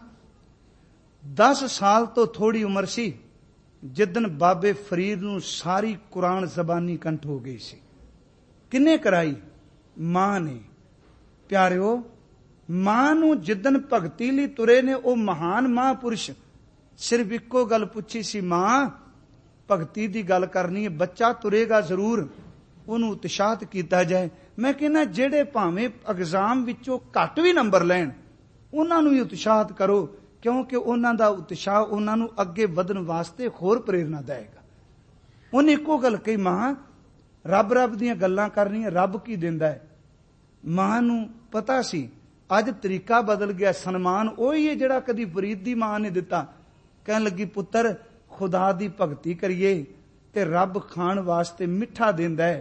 ਦਸ ਸਾਲ ਤੋਂ ਥੋੜੀ ਉਮਰ ਸੀ ਜਿੱਦਣ ਬਾਬੇ ਫਰੀਦ ਨੂੰ ਸਾਰੀ ਕੁਰਾਨ ਜ਼ਬਾਨੀ ਕੰਠ ਹੋ ਗਈ ਸੀ। ਕਿੰਨੇ ਕਰਾਈ? ਮਾਂ ਨੇ। ਪਿਆਰਿਓ, ਮਾਂ ਨੂੰ ਜਿੱਦਣ ਭਗਤੀ ਲਈ ਤੁਰੇ ਨੇ, ਉਹ ਮਹਾਨ ਮਹਾਂਪੁਰਸ਼ ਸਿਰਫ ਇੱਕੋ ਗੱਲ ਪੁੱਛੀ ਸੀ, ਮਾਂ ਭਗਤੀ ਦੀ ਗੱਲ ਕਰਨੀ ਹੈ, ਬੱਚਾ ਤੁਰੇਗਾ ਜ਼ਰੂਰ, ਉਹਨੂੰ ਉਤਸ਼ਾਹਤ ਕੀਤਾ ਜਾਏ। ਮੈਂ ਕਹਿੰਦਾ ਜਿਹੜੇ ਭਾਵੇਂ ਐਗਜ਼ਾਮ ਵਿੱਚੋਂ ਘੱਟ ਵੀ ਨੰਬਰ ਲੈਣ, ਉਹਨਾਂ ਨੂੰ ਵੀ ਉਤਸ਼ਾਹਤ ਕਰੋ, ਕਿਉਂਕਿ ਉਹਨਾਂ ਦਾ ਉਤਸ਼ਾਹ ਉਹਨਾਂ ਨੂੰ ਅੱਗੇ ਵਧਣ ਵਾਸਤੇ ਹੋਰ ਪ੍ਰੇਰਨਾ ਦੇਵੇਗਾ। ਉਹਨੇ ਇੱਕੋ ਗੱਲ ਕਹੀ, ਮਾਂ ਰੱਬ ਰੱਬ ਦੀਆਂ ਗੱਲਾਂ ਕਰਨੀਆਂ, ਰੱਬ ਕੀ ਦਿੰਦਾ ਹੈ। ਮਾਂ ਨੂੰ ਪਤਾ ਸੀ ਅੱਜ ਤਰੀਕਾ ਬਦਲ ਗਿਆ, ਸਨਮਾਨ ਉਹੀ ਹੈ ਜਿਹੜਾ ਕਦੀ ਫਰੀਦ ਦੀ ਮਾਂ ਨੇ ਦਿੱਤਾ। ਕਹਿਣ ਲੱਗੀ, ਪੁੱਤਰ ਖੁਦਾ ਦੀ ਭਗਤੀ ਕਰੀਏ ਤੇ ਰੱਬ ਖਾਣ ਵਾਸਤੇ ਮਿੱਠਾ ਦਿੰਦਾ ਹੈ।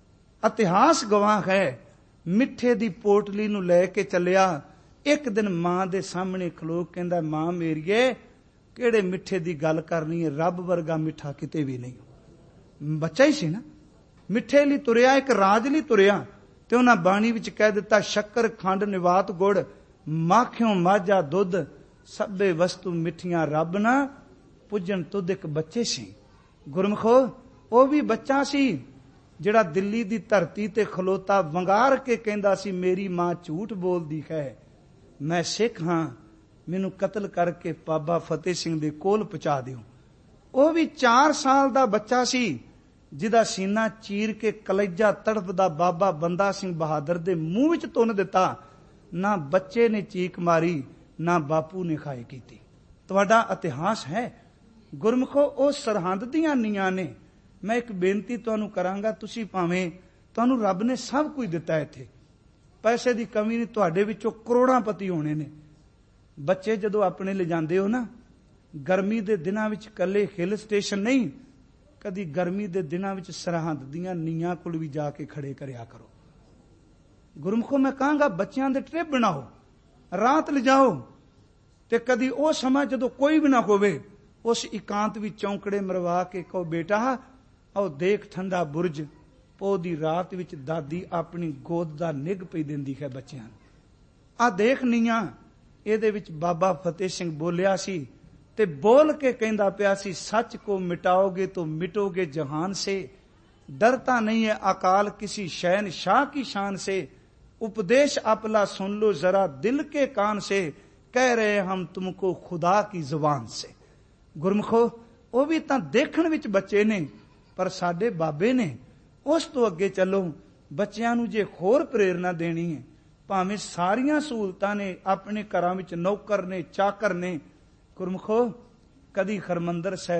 ਇਤਿਹਾਸ ਗਵਾਹ ਹੈ, ਮਿੱਠੇ ਦੀ ਪੋਟਲੀ ਨੂੰ ਲੈ ਕੇ ਚੱਲਿਆ। ਇੱਕ ਦਿਨ ਮਾਂ ਦੇ ਸਾਹਮਣੇ ਖਲੋ ਕਹਿੰਦਾ, ਮਾਂ ਮੇਰੀਏ ਕਿਹੜੇ ਮਿੱਠੇ ਦੀ ਗੱਲ ਕਰਨੀ ਹੈ, ਰੱਬ ਵਰਗਾ ਮਿੱਠਾ ਕਿਤੇ ਵੀ ਨਹੀਂ। ਬੱਚਾ ਹੀ ਸੀ ਨਾ, ਮਿੱਠੇ ਲਈ ਤੁਰਿਆ, ਇੱਕ ਰਾਜ ਲਈ ਤੁਰਿਆ। ਤੇ ਉਹਨਾਂ ਬਾਣੀ ਵਿੱਚ ਕਹਿ ਦਿੱਤਾ, ਸ਼ੱਕਰ ਖੰਡ ਨਿਵਾਤ ਗੁੜ, ਮਾਖਿਓ ਮਾਝਾ ਦੁੱਧ, ਸਭੇ ਵਸਤੂ ਮਿੱਠੀਆਂ ਰੱਬ ਨਾ ਪੁੱਜਣ ਤੁਧ। ਇੱਕ ਬੱਚੇ ਸੀ ਗੁਰਮਖੋ, ਉਹ ਵੀ ਬੱਚਾ ਸੀ ਜਿਹੜਾ ਦਿੱਲੀ ਦੀ ਧਰਤੀ ਤੇ ਖਲੋਤਾ ਵੰਗਾਰ ਕੇ ਕਹਿੰਦਾ ਸੀ, ਮੇਰੀ ਮਾਂ ਝੂਠ ਬੋਲਦੀ ਹੈ, ਮੈਂ ਸਿੱਖ ਹਾਂ, ਮੈਨੂੰ ਕਤਲ ਕਰਕੇ ਬਾਬਾ ਫਤਿਹ ਸਿੰਘ ਦੇ ਕੋਲ ਪਹੁੰਚਾ ਦਿਓ। ਉਹ ਵੀ ਚਾਰ ਸਾਲ ਦਾ ਬੱਚਾ ਸੀ ਜਿਹਦਾ ਸੀਨਾ ਚੀਰ ਕੇ ਕਲੇਜਾ ਤੜਫਦਾ ਬਾਬਾ ਬੰਦਾ ਸਿੰਘ ਬਹਾਦਰ ਦੇ ਮੂੰਹ ਵਿੱਚ ਤੁੰਨ ਦਿੱਤਾ। ਨਾ ਬੱਚੇ ਨੇ ਚੀਕ ਮਾਰੀ, ਨਾ ਬਾਪੂ ਨੇ ਖਾਏ ਕੀਤੀ। ਤੁਹਾਡਾ ਇਤਿਹਾਸ ਹੈ ਗੁਰਮਖੋ, ਉਹ ਸਰਹੰਦ ਦੀਆਂ ਨੀਆਂ ਨੇ। ਮੈਂ ਇੱਕ ਬੇਨਤੀ ਤੁਹਾਨੂੰ ਕਰਾਂਗਾ, ਤੁਸੀਂ ਭਾਵੇਂ, ਤੁਹਾਨੂੰ ਰੱਬ ਨੇ ਸਭ ਕੁਝ ਦਿੱਤਾ, ਇੱਥੇ ਪੈਸੇ ਦੀ ਕਮੀ ਨਹੀਂ, ਤੁਹਾਡੇ ਵਿੱਚੋਂ ਕਰੋੜਾਂਪਤੀ ਹੋਣੇ ਨੇ। ਬੱਚੇ ਜਦੋਂ ਆਪਣੇ ਲਿਜਾਂਦੇ ਹੋ ਨਾ, ਗਰਮੀ ਦੇ ਦਿਨਾਂ ਵਿੱਚ ਕੱਲੇ ਹਿਲ ਸਟੇਸ਼ਨ ਨਹੀਂ, ਕਦੀ ਗਰਮੀ ਦੇ ਦਿਨਾਂ ਵਿੱਚ ਸਰਹੰਦ ਦੀਆਂ ਨੀਆਂ ਕੋਲ ਵੀ ਜਾ ਕੇ ਖੜੇ ਕਰਿਆ ਕਰੋ। ਗੁਰਮਖੋ ਮੈਂ ਕਹਾਂਗਾ, ਬੱਚਿਆਂ ਦੇ ਟ੍ਰਿਪ ਬਣਾਓ, ਰਾਤ ਲਿਜਾਓ, ਤੇ ਕਦੀ ਉਹ ਸਮਾਂ ਜਦੋਂ ਕੋਈ ਵੀ ਨਾ ਹੋਵੇ, ਉਸ ਇਕਾਂਤ ਵਿੱਚ ਚੌਂਕੜੇ ਮਰਵਾ ਕੇ ਕਹੋ, ਬੇਟਾ ਆਓ ਦੇਖ ਠੰਡਾ ਬੁਰਜ। ਪੋਹ ਦੀ ਰਾਤ ਵਿੱਚ ਦਾਦੀ ਆਪਣੀ ਗੋਦ ਦਾ ਨਿੱਘ ਪਈ ਦਿੰਦੀ ਹੈ ਬੱਚਿਆਂ ਨੂੰ। ਆਹ ਦੇਖ ਨੀਆਂ, ਇਹਦੇ ਵਿੱਚ ਬਾਬਾ ਫਤਿਹ ਸਿੰਘ ਬੋਲਿਆ ਸੀ ਤੇ ਬੋਲ ਕੇ ਕਹਿੰਦਾ ਪਿਆ ਸੀ, ਸੱਚ ਕੋ ਮਿਟਾਓਗੇ तो मिटोगे जहान से, डरता नहीं है अकाल किसी शहनशाह की शान से, उपदेश अपला सुन लो जरा दिल के कान से, कह रहे हम तुमको खुदा की जुबान से। गुरमुखो, ਉਹ ਵੀ ਤਾਂ ਦੇਖਣ ਵਿੱਚ ਬੱਚੇ ਨੇ, ਪਰ ਸਾਡੇ ਬਾਬੇ ਨੇ। ਉਸ ਤੋਂ ਅੱਗੇ ਚੱਲੋ, ਬੱਚਿਆਂ ਨੂੰ ਜੇ ਹੋਰ ਪ੍ਰੇਰਨਾ ਦੇਣੀ ਹੈ, ਭਾਵੇਂ ਸਾਰੀਆਂ ਸਹੂਲਤਾਂ ਨੇ, ਆਪਣੇ ਘਰਾਂ ਵਿੱਚ ਨੌਕਰ ਨੇ, ਚਾਕਰ ਨੇ, ਗੁਰਮੁਖੋ ਕਦੀ ਹਰਮੰਦਰ ਸਾਹਿਬ